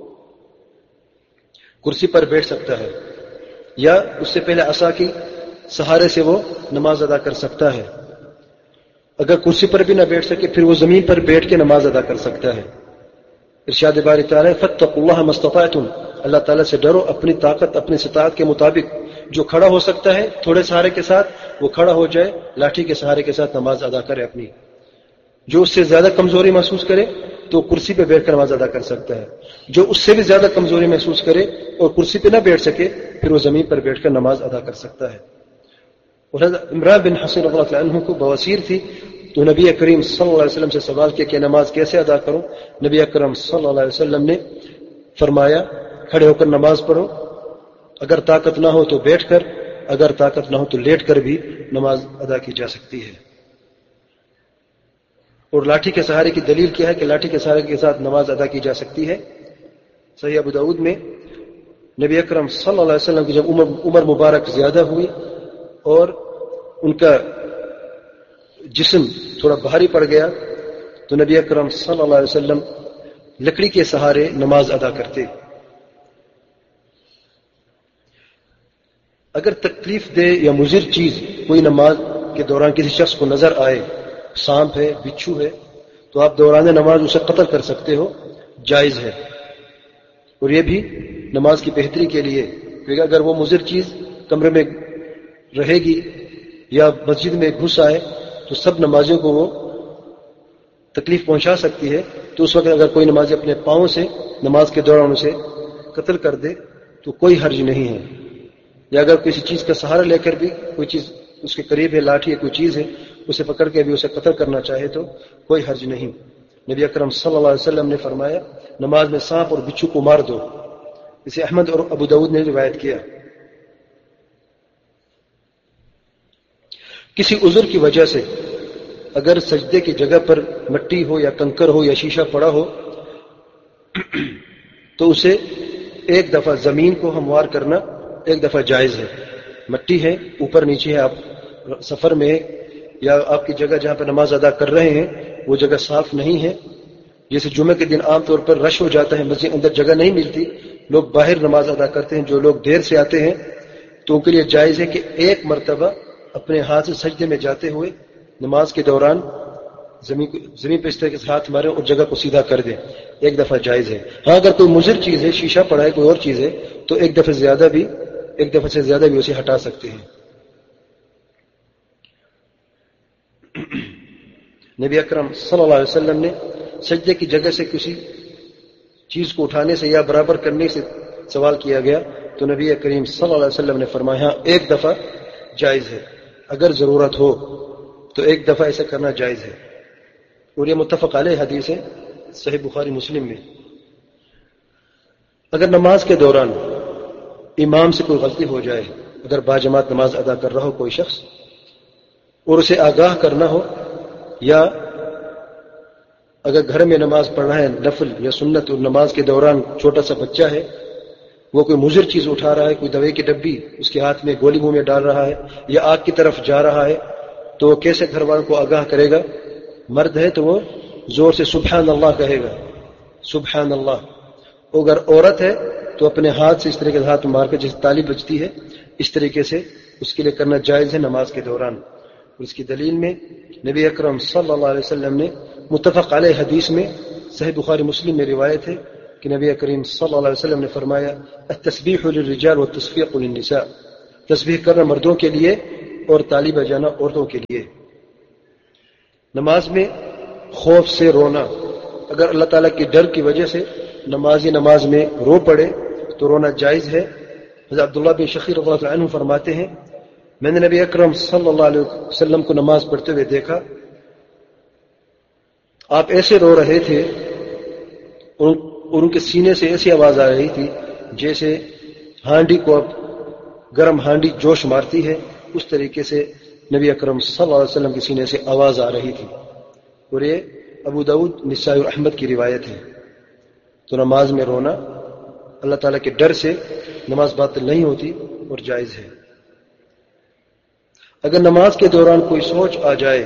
کرسی پر بیٹھ سکتا ہے، یا اس سے پہلے عصا کی سہارے سے وہ نماز ادا کر سکتا ہے. اگر کرسی پر بھی نہ بیٹھ سکے پھر وہ زمین پر بیٹھ کے نماز ادا کر سکتا ہے. ارشاد باری تعالیٰ فاتقوا اللہ ما استطعتم، اللہ تعالیٰ سے ڈرو اپنی طاقت اپنی استطاعت کے مطابق. جو کھڑا ہو سکتا ہے تھوڑے سہارے کے ساتھ وہ کھڑا ہو جائے، لاٹھی کے سہارے کے ساتھ نماز ادا کرے اپنی. جو اس سے زیادہ کمزوری محسوس کرے تو کرسی پہ بیٹھ کر نماز ادا کر سکتا ہے. جو اس سے بھی زیادہ کمزوری محسوس کرے اور کرسی پہ نہ بیٹھ سکے پھر وہ زمین پر بیٹھ کر نماز ادا کر سکتا ہے. اور عمران بن حسین رضی اللہ عنہ کو بواسیر تھی تو نبی کریم صلی اللہ علیہ وسلم سے سوال کیا کہ نماز کیسے ادا کروں. نبی اکرم صلی اللہ علیہ وسلم نے فرمایا کھڑے ہو کر نماز پڑھو، اگر طاقت نہ ہو تو بیٹھ کر، اگر طاقت نہ ہو تو لیٹ کر بھی نماز ادا کی جا سکتی ہے. اور لاٹھی کے سہارے کی دلیل کیا ہے کہ لاٹھی کے سہارے کے ساتھ نماز ادا کی جا سکتی ہے. صحیح ابو داؤد میں نبی اکرم صلی اللہ علیہ وسلم کی جب عمر عمر مبارک زیادہ ہوئی اور ان کا جسم تھوڑا بھاری پڑ گیا تو نبی اکرم صلی اللہ علیہ وسلم لکڑی کے سہارے نماز ادا کرتے. اگر تکلیف دہ یا مضر چیز کوئی نماز کے دوران کسی شخص کو نظر آئے، سانپ ہے، بچھو ہے، تو آپ دوران نماز اسے قتل کر سکتے ہو، جائز ہے. اور یہ بھی نماز کی بہتری کے لیے، کیونکہ اگر وہ مضر چیز کمرے میں رہے گی یا مسجد میں گھس آئے تو سب نمازیوں کو وہ تکلیف پہنچا سکتی ہے. تو اس وقت اگر کوئی نمازی اپنے پاؤں سے نماز کے دوران اسے قتل کر دے تو کوئی حرج نہیں ہے. یا اگر کسی چیز کا سہارا لے کر بھی کوئی چیز اس کے قریب ہے، لاٹھی ہے، کوئی چیز ہے، اسے پکڑ کے بھی اسے قتل کرنا چاہے تو کوئی حرج نہیں. نبی اکرم صلی اللہ علیہ وسلم نے فرمایا نماز میں سانپ اور بچھو کو مار دو. اسے احمد اور ابو داؤد نے روایت کیا. کسی عذر کی وجہ سے اگر سجدے کی جگہ پر مٹی ہو یا کنکر ہو یا شیشہ پڑا ہو تو اسے ایک دفعہ زمین کو ہموار کرنا ایک دفعہ جائز ہے. مٹی ہے، اوپر نیچے ہے، آپ سفر میں یا آپ کی جگہ جہاں پر نماز ادا کر رہے ہیں وہ جگہ صاف نہیں ہے. جیسے جمعے کے دن عام طور پر رش ہو جاتا ہے، مسجد اندر جگہ نہیں ملتی، لوگ باہر نماز ادا کرتے ہیں. جو لوگ دیر سے آتے ہیں تو ان کے لیے جائز ہے کہ ایک مرتبہ اپنے ہاتھ سے سجدے میں جاتے ہوئے نماز کے دوران زمین زمین پہ اس طرح سے ہاتھ مارے اور جگہ کو سیدھا کر دیں. ایک دفعہ جائز ہے. ہاں اگر کوئی مضر چیز ہے، شیشہ پڑا ہے، کوئی اور چیز ہے، تو ایک دفعہ زیادہ بھی ایک دفعہ سے زیادہ بھی اسے ہٹا سکتے ہیں. نبی اکرم صلی اللہ علیہ وسلم نے سجدے کی جگہ سے کسی چیز کو اٹھانے سے یا برابر کرنے سے سوال کیا گیا تو نبی کریم صلی اللہ علیہ وسلم نے فرمایا ایک دفعہ جائز ہے، اگر ضرورت ہو تو ایک دفعہ ایسا کرنا جائز ہے. اور یہ متفق علیہ حدیث ہے صحیح بخاری مسلم میں. اگر نماز کے دوران امام سے کوئی غلطی ہو جائے، اگر باجماعت نماز ادا کر رہا ہو کوئی شخص اور اسے آگاہ کرنا ہو، یا اگر گھر میں نماز پڑھنا ہے نفل یا سنت اور نماز کے دوران چھوٹا سا بچہ ہے، وہ کوئی مضر چیز اٹھا رہا ہے، کوئی دوائی کی ڈبی اس کے ہاتھ میں گولی منہ میں ڈال رہا ہے یا آگ کی طرف جا رہا ہے، تو وہ کیسے گھر والوں کو آگاہ کرے گا؟ مرد ہے تو وہ زور سے سبحان اللہ کہے گا، سبحان اللہ. اگر عورت ہے تو اپنے ہاتھ سے اس طریقے سے ہاتھ مار کے جیسے تالی بجتی ہے اس طریقے سے اس کے لیے کرنا جائز ہے نماز کے دوران. اور اس کی دلیل میں نبی اکرم صلی اللہ علیہ وسلم نے متفق علیہ حدیث میں صحیح بخاری مسلم میں روایت ہے کہ نبی کریم صلی اللہ علیہ وسلم نے فرمایا التسبیح للرجال والتصفیق للنساء، تسبیح کرنا مردوں کے لیے اور تالی بجانا عورتوں کے لیے۔ نماز میں خوف سے رونا، اگر اللہ تعالیٰ کی ڈر کی وجہ سے نمازی نماز میں رو پڑے تو رونا جائز ہے۔ حضرت عبداللہ بن شخیر رضی اللہ عنہ فرماتے ہیں میں نے نبی اکرم صلی اللہ علیہ وسلم کو نماز پڑھتے ہوئے دیکھا، آپ ایسے رو رہے تھے اور ان کے سینے سے ایسی آواز آ رہی تھی جیسے ہانڈی کو اب گرم ہانڈی جوش مارتی ہے، اس طریقے سے نبی اکرم صلی اللہ علیہ وسلم کے سینے سے آواز آ رہی تھی، اور یہ ابو داؤد نسائی اور احمد کی روایت ہے۔ تو نماز میں رونا اللہ تعالیٰ کے ڈر سے نماز باطل نہیں ہوتی اور جائز ہے۔ اگر نماز کے دوران کوئی سوچ آ جائے،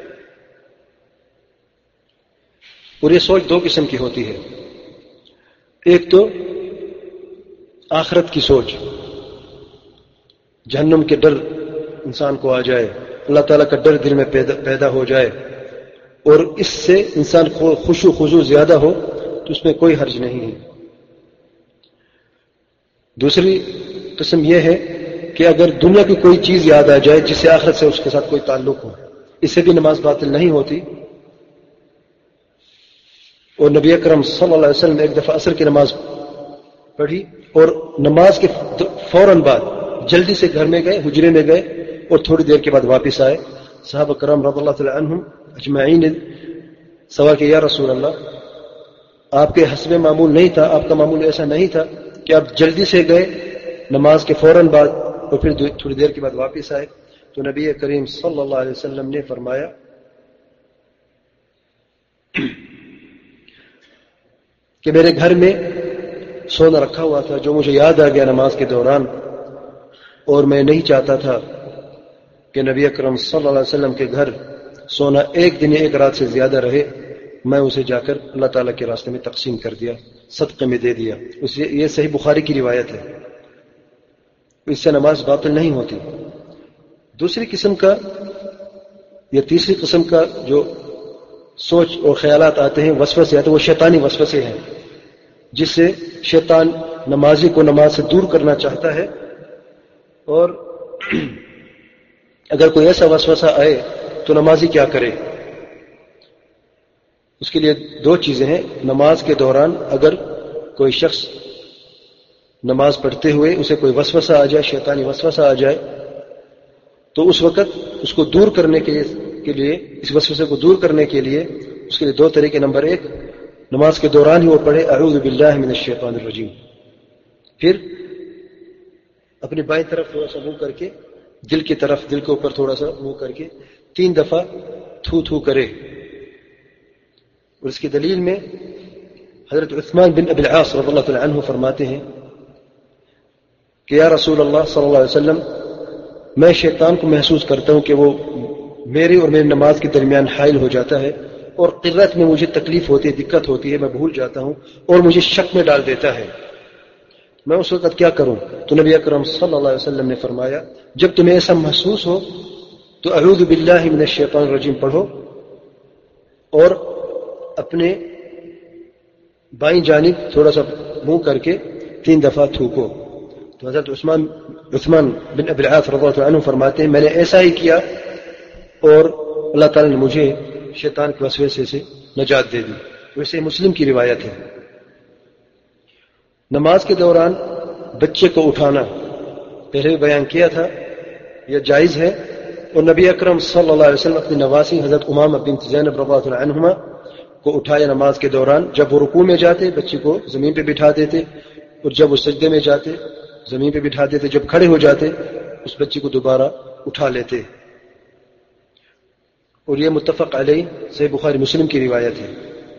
اور یہ سوچ دو قسم کی ہوتی ہے، ایک تو آخرت کی سوچ، جہنم کے ڈر انسان کو آ جائے، اللہ تعالیٰ کا ڈر دل میں پیدا پیدا ہو جائے اور اس سے انسان خوشو خضوع زیادہ ہو تو اس میں کوئی حرج نہیں ہے۔ دوسری قسم یہ ہے کہ اگر دنیا کی کوئی چیز یاد آ جائے جس سے آخرت سے اس کے ساتھ کوئی تعلق ہو، اس سے بھی نماز باطل نہیں ہوتی۔ اور نبی اکرم صلی اللہ علیہ وسلم نے ایک دفعہ عصر کی نماز پڑھی اور نماز کے فوراً بعد جلدی سے گھر میں گئے، حجرے میں گئے اور تھوڑی دیر کے بعد واپس آئے۔ صحابہ کرام رضی اللہ تعالی عنہم اجمعین نے سوال کیا یا رسول اللہ، آپ کے حسب معمول نہیں تھا، آپ کا معمول ایسا نہیں تھا کہ آپ جلدی سے گئے نماز کے فوراً بعد اور پھر تھوڑی دیر کے بعد واپس آئے؟ تو نبی کریم صلی اللہ علیہ وسلم نے فرمایا کہ میرے گھر میں سونا رکھا ہوا تھا جو مجھے یاد آ گیا نماز کے دوران، اور میں نہیں چاہتا تھا کہ نبی اکرم صلی اللہ علیہ وسلم کے گھر سونا ایک دن ایک رات سے زیادہ رہے، میں اسے جا کر اللہ تعالیٰ کے راستے میں تقسیم کر دیا، صدقے میں دے دیا۔ اسے یہ صحیح بخاری کی روایت ہے، اس سے نماز باطل نہیں ہوتی۔ دوسری قسم کا یا تیسری قسم کا جو سوچ اور خیالات آتے ہیں، وسوسے آتے ہیں، وہ شیطانی وسوسے ہیں جس سے شیطان نمازی کو نماز سے دور کرنا چاہتا ہے۔ اور اگر کوئی ایسا وسوسہ آئے تو نمازی کیا کرے؟ اس کے لیے دو چیزیں ہیں۔ نماز کے دوران اگر کوئی شخص نماز پڑھتے ہوئے اسے کوئی وسوسہ آ جائے، شیطانی وسوسہ آ جائے، تو اس وقت اس کو دور کرنے کے لیے کے لیے اس وسوسے کو دور کرنے کے لیے اس کے لیے دو طریقے۔ نمبر ایک، نماز کے دوران ہی وہ پڑھے اعوذ باللہ من الشیطان الرجیم، پھر اپنی بائیں طرف تھوڑا سا منہ کر کے دل کی طرف، دل کے اوپر تھوڑا سا منہ کر کے تین دفعہ تھو تھو کرے۔ اور اس کی دلیل میں حضرت عثمان بن ابی العاص رضی اللہ عنہ فرماتے ہیں کہ یا رسول اللہ صلی اللہ علیہ وسلم، میں شیطان کو محسوس کرتا ہوں کہ وہ میری اور میری نماز کے درمیان حائل ہو جاتا ہے، اور قرت میں مجھے تکلیف ہوتی ہے، دقت ہوتی ہے، میں بھول جاتا ہوں اور مجھے شک میں ڈال دیتا ہے، میں اس وقت کیا کروں؟ تو نبی اکرم صلی اللہ علیہ وسلم نے فرمایا جب تمہیں ایسا محسوس ہو تو اعوذ باللہ من الشیطان الرجیم پڑھو اور اپنے بائیں جانب تھوڑا سا منہ کر کے تین دفعہ تھوکو۔ تو حضرت عثمان عثمان بن ابی العاص رضی اللہ عنہ فرماتے ہیں میں نے ایسا ہی کیا اور اللہ تعالی نے مجھے شیطان کے وسوسے سے نجات دے دی۔ ویسے مسلم کی روایت ہے۔ نماز کے دوران بچے کو اٹھانا پہلے بھی بیان کیا تھا، یہ جائز ہے، اور نبی اکرم صلی اللہ علیہ وسلم اپنی نواسی حضرت امامہ بنت زینب رضی اللہ عنہما کو اٹھائے نماز کے دوران، جب وہ رکوع میں جاتے بچے کو زمین پہ بٹھا دیتے، اور جب وہ سجدے میں جاتے زمین پہ بٹھا دیتے، جب کھڑے ہو جاتے اس بچے کو دوبارہ اٹھا لیتے۔ اور یہ متفق علیہ صحیح بخاری مسلم کی روایت ہے۔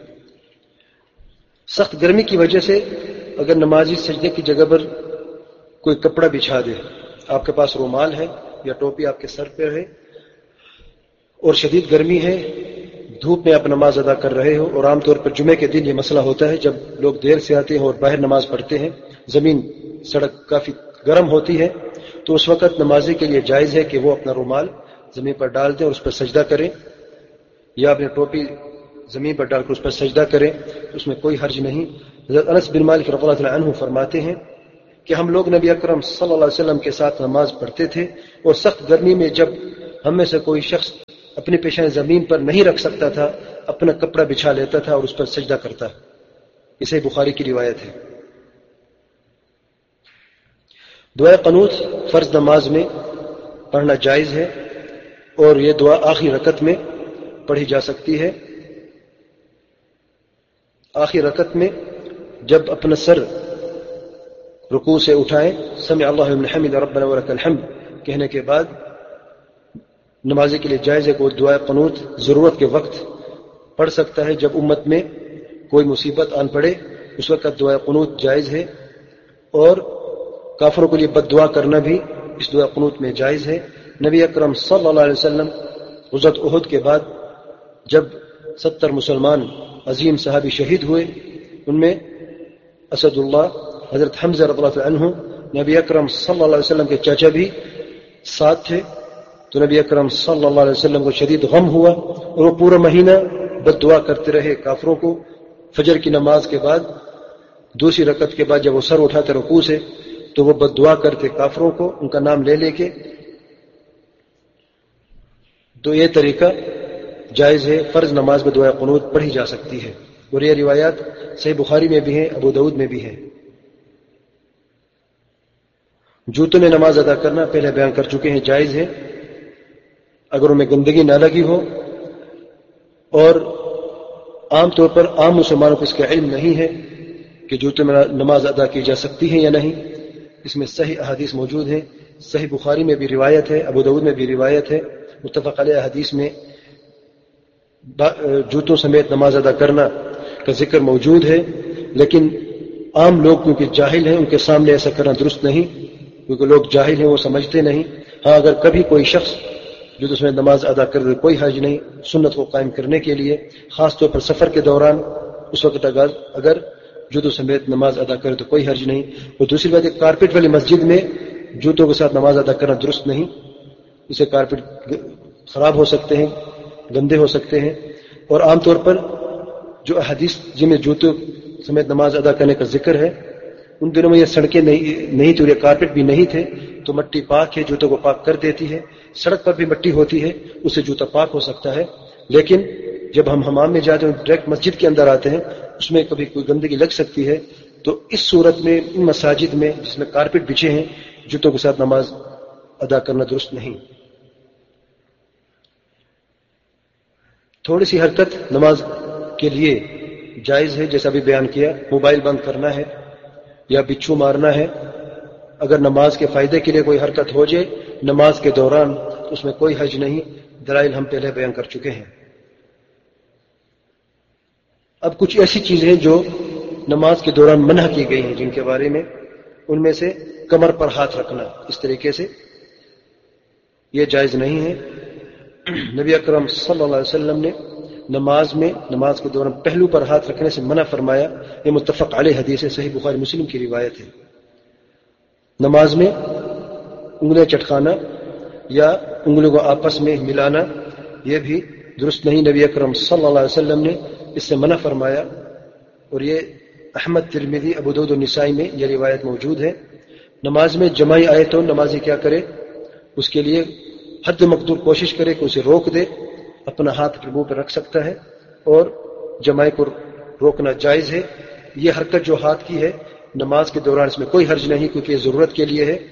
سخت گرمی کی وجہ سے اگر نمازی سجدے کی جگہ پر کوئی کپڑا بچھا دے، آپ کے پاس رومال ہے یا ٹوپی آپ کے سر پہ ہے اور شدید گرمی ہے، دھوپ میں آپ نماز ادا کر رہے ہو، اور عام طور پر جمعے کے دن یہ مسئلہ ہوتا ہے جب لوگ دیر سے آتے ہیں اور باہر نماز پڑھتے ہیں، زمین سڑک کافی گرم ہوتی ہے، تو اس وقت نمازی کے لیے جائز ہے کہ وہ اپنا رومال زمین پر ڈال دیں اور اس پر سجدہ کریں، یا اپنی ٹوپی زمین پر ڈال کر اس پر سجدہ کریں، اس میں کوئی حرج نہیں۔ حضرت انس بن مالک رضی اللہ عنہ فرماتے ہیں کہ ہم لوگ نبی اکرم صلی اللہ علیہ وسلم کے ساتھ نماز پڑھتے تھے، اور سخت گرمی میں جب ہم میں سے کوئی شخص اپنی پیشانی زمین پر نہیں رکھ سکتا تھا، اپنا کپڑا بچھا لیتا تھا اور اس پر سجدہ کرتا. اسے بخاری کی روایت ہے. دعائے قنوت فرض نماز میں پڑھنا جائز ہے، اور یہ دعا آخری رکعت میں پڑھی جا سکتی ہے. آخری رکعت میں جب اپنا سر رکوع سے اٹھائیں، سمع اللہ لمن حمد ربنا ولک الحمد کہنے کے بعد نمازی کے لیے جائز ہے کہ وہ دعائے قنوت ضرورت کے وقت پڑھ سکتا ہے. جب امت میں کوئی مصیبت آن پڑے اس وقت دعائے قنوت جائز ہے، اور کافروں کے لیے بد دعا کرنا بھی اس دعائے قنوت میں جائز ہے. نبی اکرم صلی اللہ علیہ وسلم غزوۃ احد کے بعد جب ستر مسلمان عظیم صحابی شہید ہوئے، ان میں اسد اللہ حضرت حمزہ رضی اللہ عنہ نبی اکرم صلی اللہ علیہ وسلم کے چاچا بھی ساتھ تھے. تو نبی اکرم صلی اللہ علیہ وسلم کو شدید غم ہوا، اور وہ پورا مہینہ بد دعا کرتے رہے کافروں کو. فجر کی نماز کے بعد دوسری رکعت کے بعد جب وہ سر اٹھاتے رکوع سے تو وہ بد دعا کرتے کافروں کو، ان کا نام لے لے کے. تو یہ طریقہ جائز ہے، فرض نماز میں دعائے قنوت پڑھی جا سکتی ہے، اور یہ روایات صحیح بخاری میں بھی ہیں، ابو داؤد میں بھی ہیں. جوتوں میں نماز ادا کرنا پہلے بیان کر چکے ہیں، جائز ہے اگر ان میں گندگی نہ لگی ہو، اور عام طور پر عام مسلمانوں کو اس کا علم نہیں ہے کہ جوتوں میں نماز ادا کی جا سکتی ہے یا نہیں. اس میں صحیح احادیث موجود ہیں، صحیح بخاری میں بھی روایت ہے، ابو داؤد میں بھی روایت ہے. متفق علیہ حدیث میں جوتوں سمیت نماز ادا کرنا کا ذکر موجود ہے، لیکن عام لوگ کیونکہ جاہل ہیں ان کے سامنے ایسا کرنا درست نہیں، کیونکہ لوگ جاہل ہیں، وہ سمجھتے نہیں. ہاں اگر کبھی کوئی شخص جو اس میں نماز ادا کر دے کوئی حرج نہیں، سنت کو قائم کرنے کے لیے، خاص طور پر سفر کے دوران اس وقت اگر اگر جوتوں سمیت نماز ادا کرے تو کوئی حرج نہیں. اور دوسری بات ہے کارپیٹ والی مسجد میں جوتوں کے ساتھ نماز ادا کرنا درست نہیں، اسے کارپیٹ خراب ہو سکتے ہیں، گندے ہو سکتے ہیں. اور عام طور پر جو احادیث جن میں جوتوں سمیت نماز ادا کرنے کا ذکر ہے، ان دنوں میں یہ سڑکیں نہیں تھی اور یہ کارپیٹ بھی نہیں تھے، تو مٹی پاک ہے، جوتوں کو پاک کر دیتی ہے. سڑک پر بھی مٹی ہوتی ہے، اس سے جوتا پاک ہو سکتا ہے. لیکن جب ہم حمام میں جاتے ہیں ڈائریکٹ مسجد کے اندر آتے ہیں، اس میں کبھی کوئی گندگی لگ سکتی ہے. تو اس صورت میں ان مساجد میں جس میں کارپیٹ بچھے ہیں جوتوں کے ساتھ نماز ادا کرنا درست نہیں. تھوڑی سی حرکت نماز کے لیے جائز ہے، جیسا بھی بیان کیا. موبائل بند کرنا ہے یا بچھو مارنا ہے، اگر نماز کے فائدے کے لیے کوئی حرکت ہو جائے نماز کے دوران تو اس میں کوئی حرج نہیں. دلائل ہم پہلے بیان کر چکے ہیں. اب کچھ ایسی چیزیں ہیں جو نماز کے دوران منع کی گئی ہیں، جن کے بارے میں ان میں سے کمر پر ہاتھ رکھنا اس طریقے سے یہ جائز نہیں ہے. نبی اکرم صلی اللہ علیہ وسلم نے نماز میں نماز کے دوران پہلو پر ہاتھ رکھنے سے منع فرمایا. یہ متفق علیہ حدیث ہے، صحیح بخاری مسلم کی روایت ہے. نماز میں انگلیاں چٹکانا یا انگلیوں کو آپس میں ملانا یہ بھی درست نہیں. نبی اکرم صلی اللہ علیہ وسلم نے اس سے منع فرمایا، اور یہ احمد، ترمذی، ابو داؤد و نسائی میں یہ روایت موجود ہے. نماز میں جماعی آئے تو نمازی کیا کرے؟ اس کے لیے حد مقدور کوشش کرے کہ اسے روک دے. اپنا ہاتھ اپنے منہ پہ رکھ سکتا ہے، اور جماعی کو روکنا جائز ہے. یہ حرکت جو ہاتھ کی ہے نماز کے دوران اس میں کوئی حرج نہیں، کیونکہ یہ ضرورت کے لیے ہے.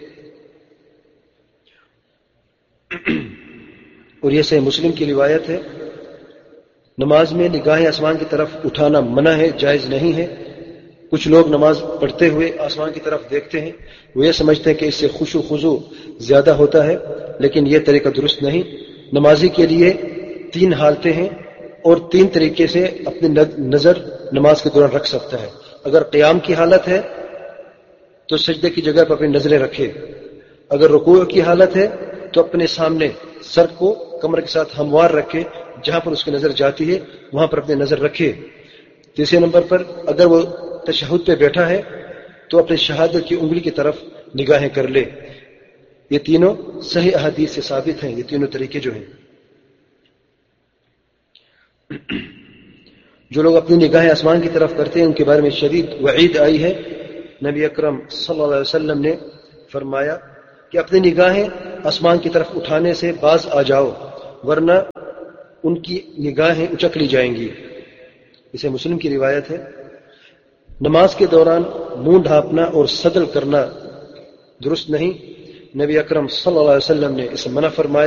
اور یہ صحیح مسلم کی روایت ہے. نماز میں نگاہیں آسمان کی طرف اٹھانا منع ہے، جائز نہیں ہے. کچھ لوگ نماز پڑھتے ہوئے آسمان کی طرف دیکھتے ہیں، وہ یہ سمجھتے ہیں کہ اس سے خشوع و خضوع زیادہ ہوتا ہے، لیکن یہ طریقہ درست نہیں. نمازی کے لیے تین حالتیں ہیں، اور تین طریقے سے اپنی نظر نماز کے دوران رکھ سکتا ہے. اگر قیام کی حالت ہے تو سجدے کی جگہ پر اپنی نظریں رکھے. اگر رکوع کی حالت ہے تو اپنے سامنے سر کو کمر کے ساتھ ہموار رکھے، جہاں پر اس کی نظر جاتی ہے وہاں پر اپنی نظر رکھے. تیسرے نمبر پر اگر وہ تشہد پہ بیٹھا ہے تو اپنے شہادت کی انگلی کی طرف نگاہیں کر لے. یہ تینوں صحیح احادیث سے ثابت ہیں، یہ تینوں طریقے جو ہیں. جو لوگ اپنی نگاہیں آسمان کی طرف کرتے ہیں ان کے بارے میں شدید وعید آئی ہے۔ نبی اکرم صلی اللہ علیہ وسلم نے فرمایا کہ اپنی نگاہیں آسمان کی طرف اٹھانے سے باز آ جاؤ ورنہ ان کی نگاہیں اچک لی جائیں گی۔ اسے مسلم کی روایت ہے۔ نماز کے دوران منہ ڈھانپنا اور صدل کرنا درست نہیں۔ نبی اکرم صلی اللہ علیہ وسلم نے اسے منع فرمایا۔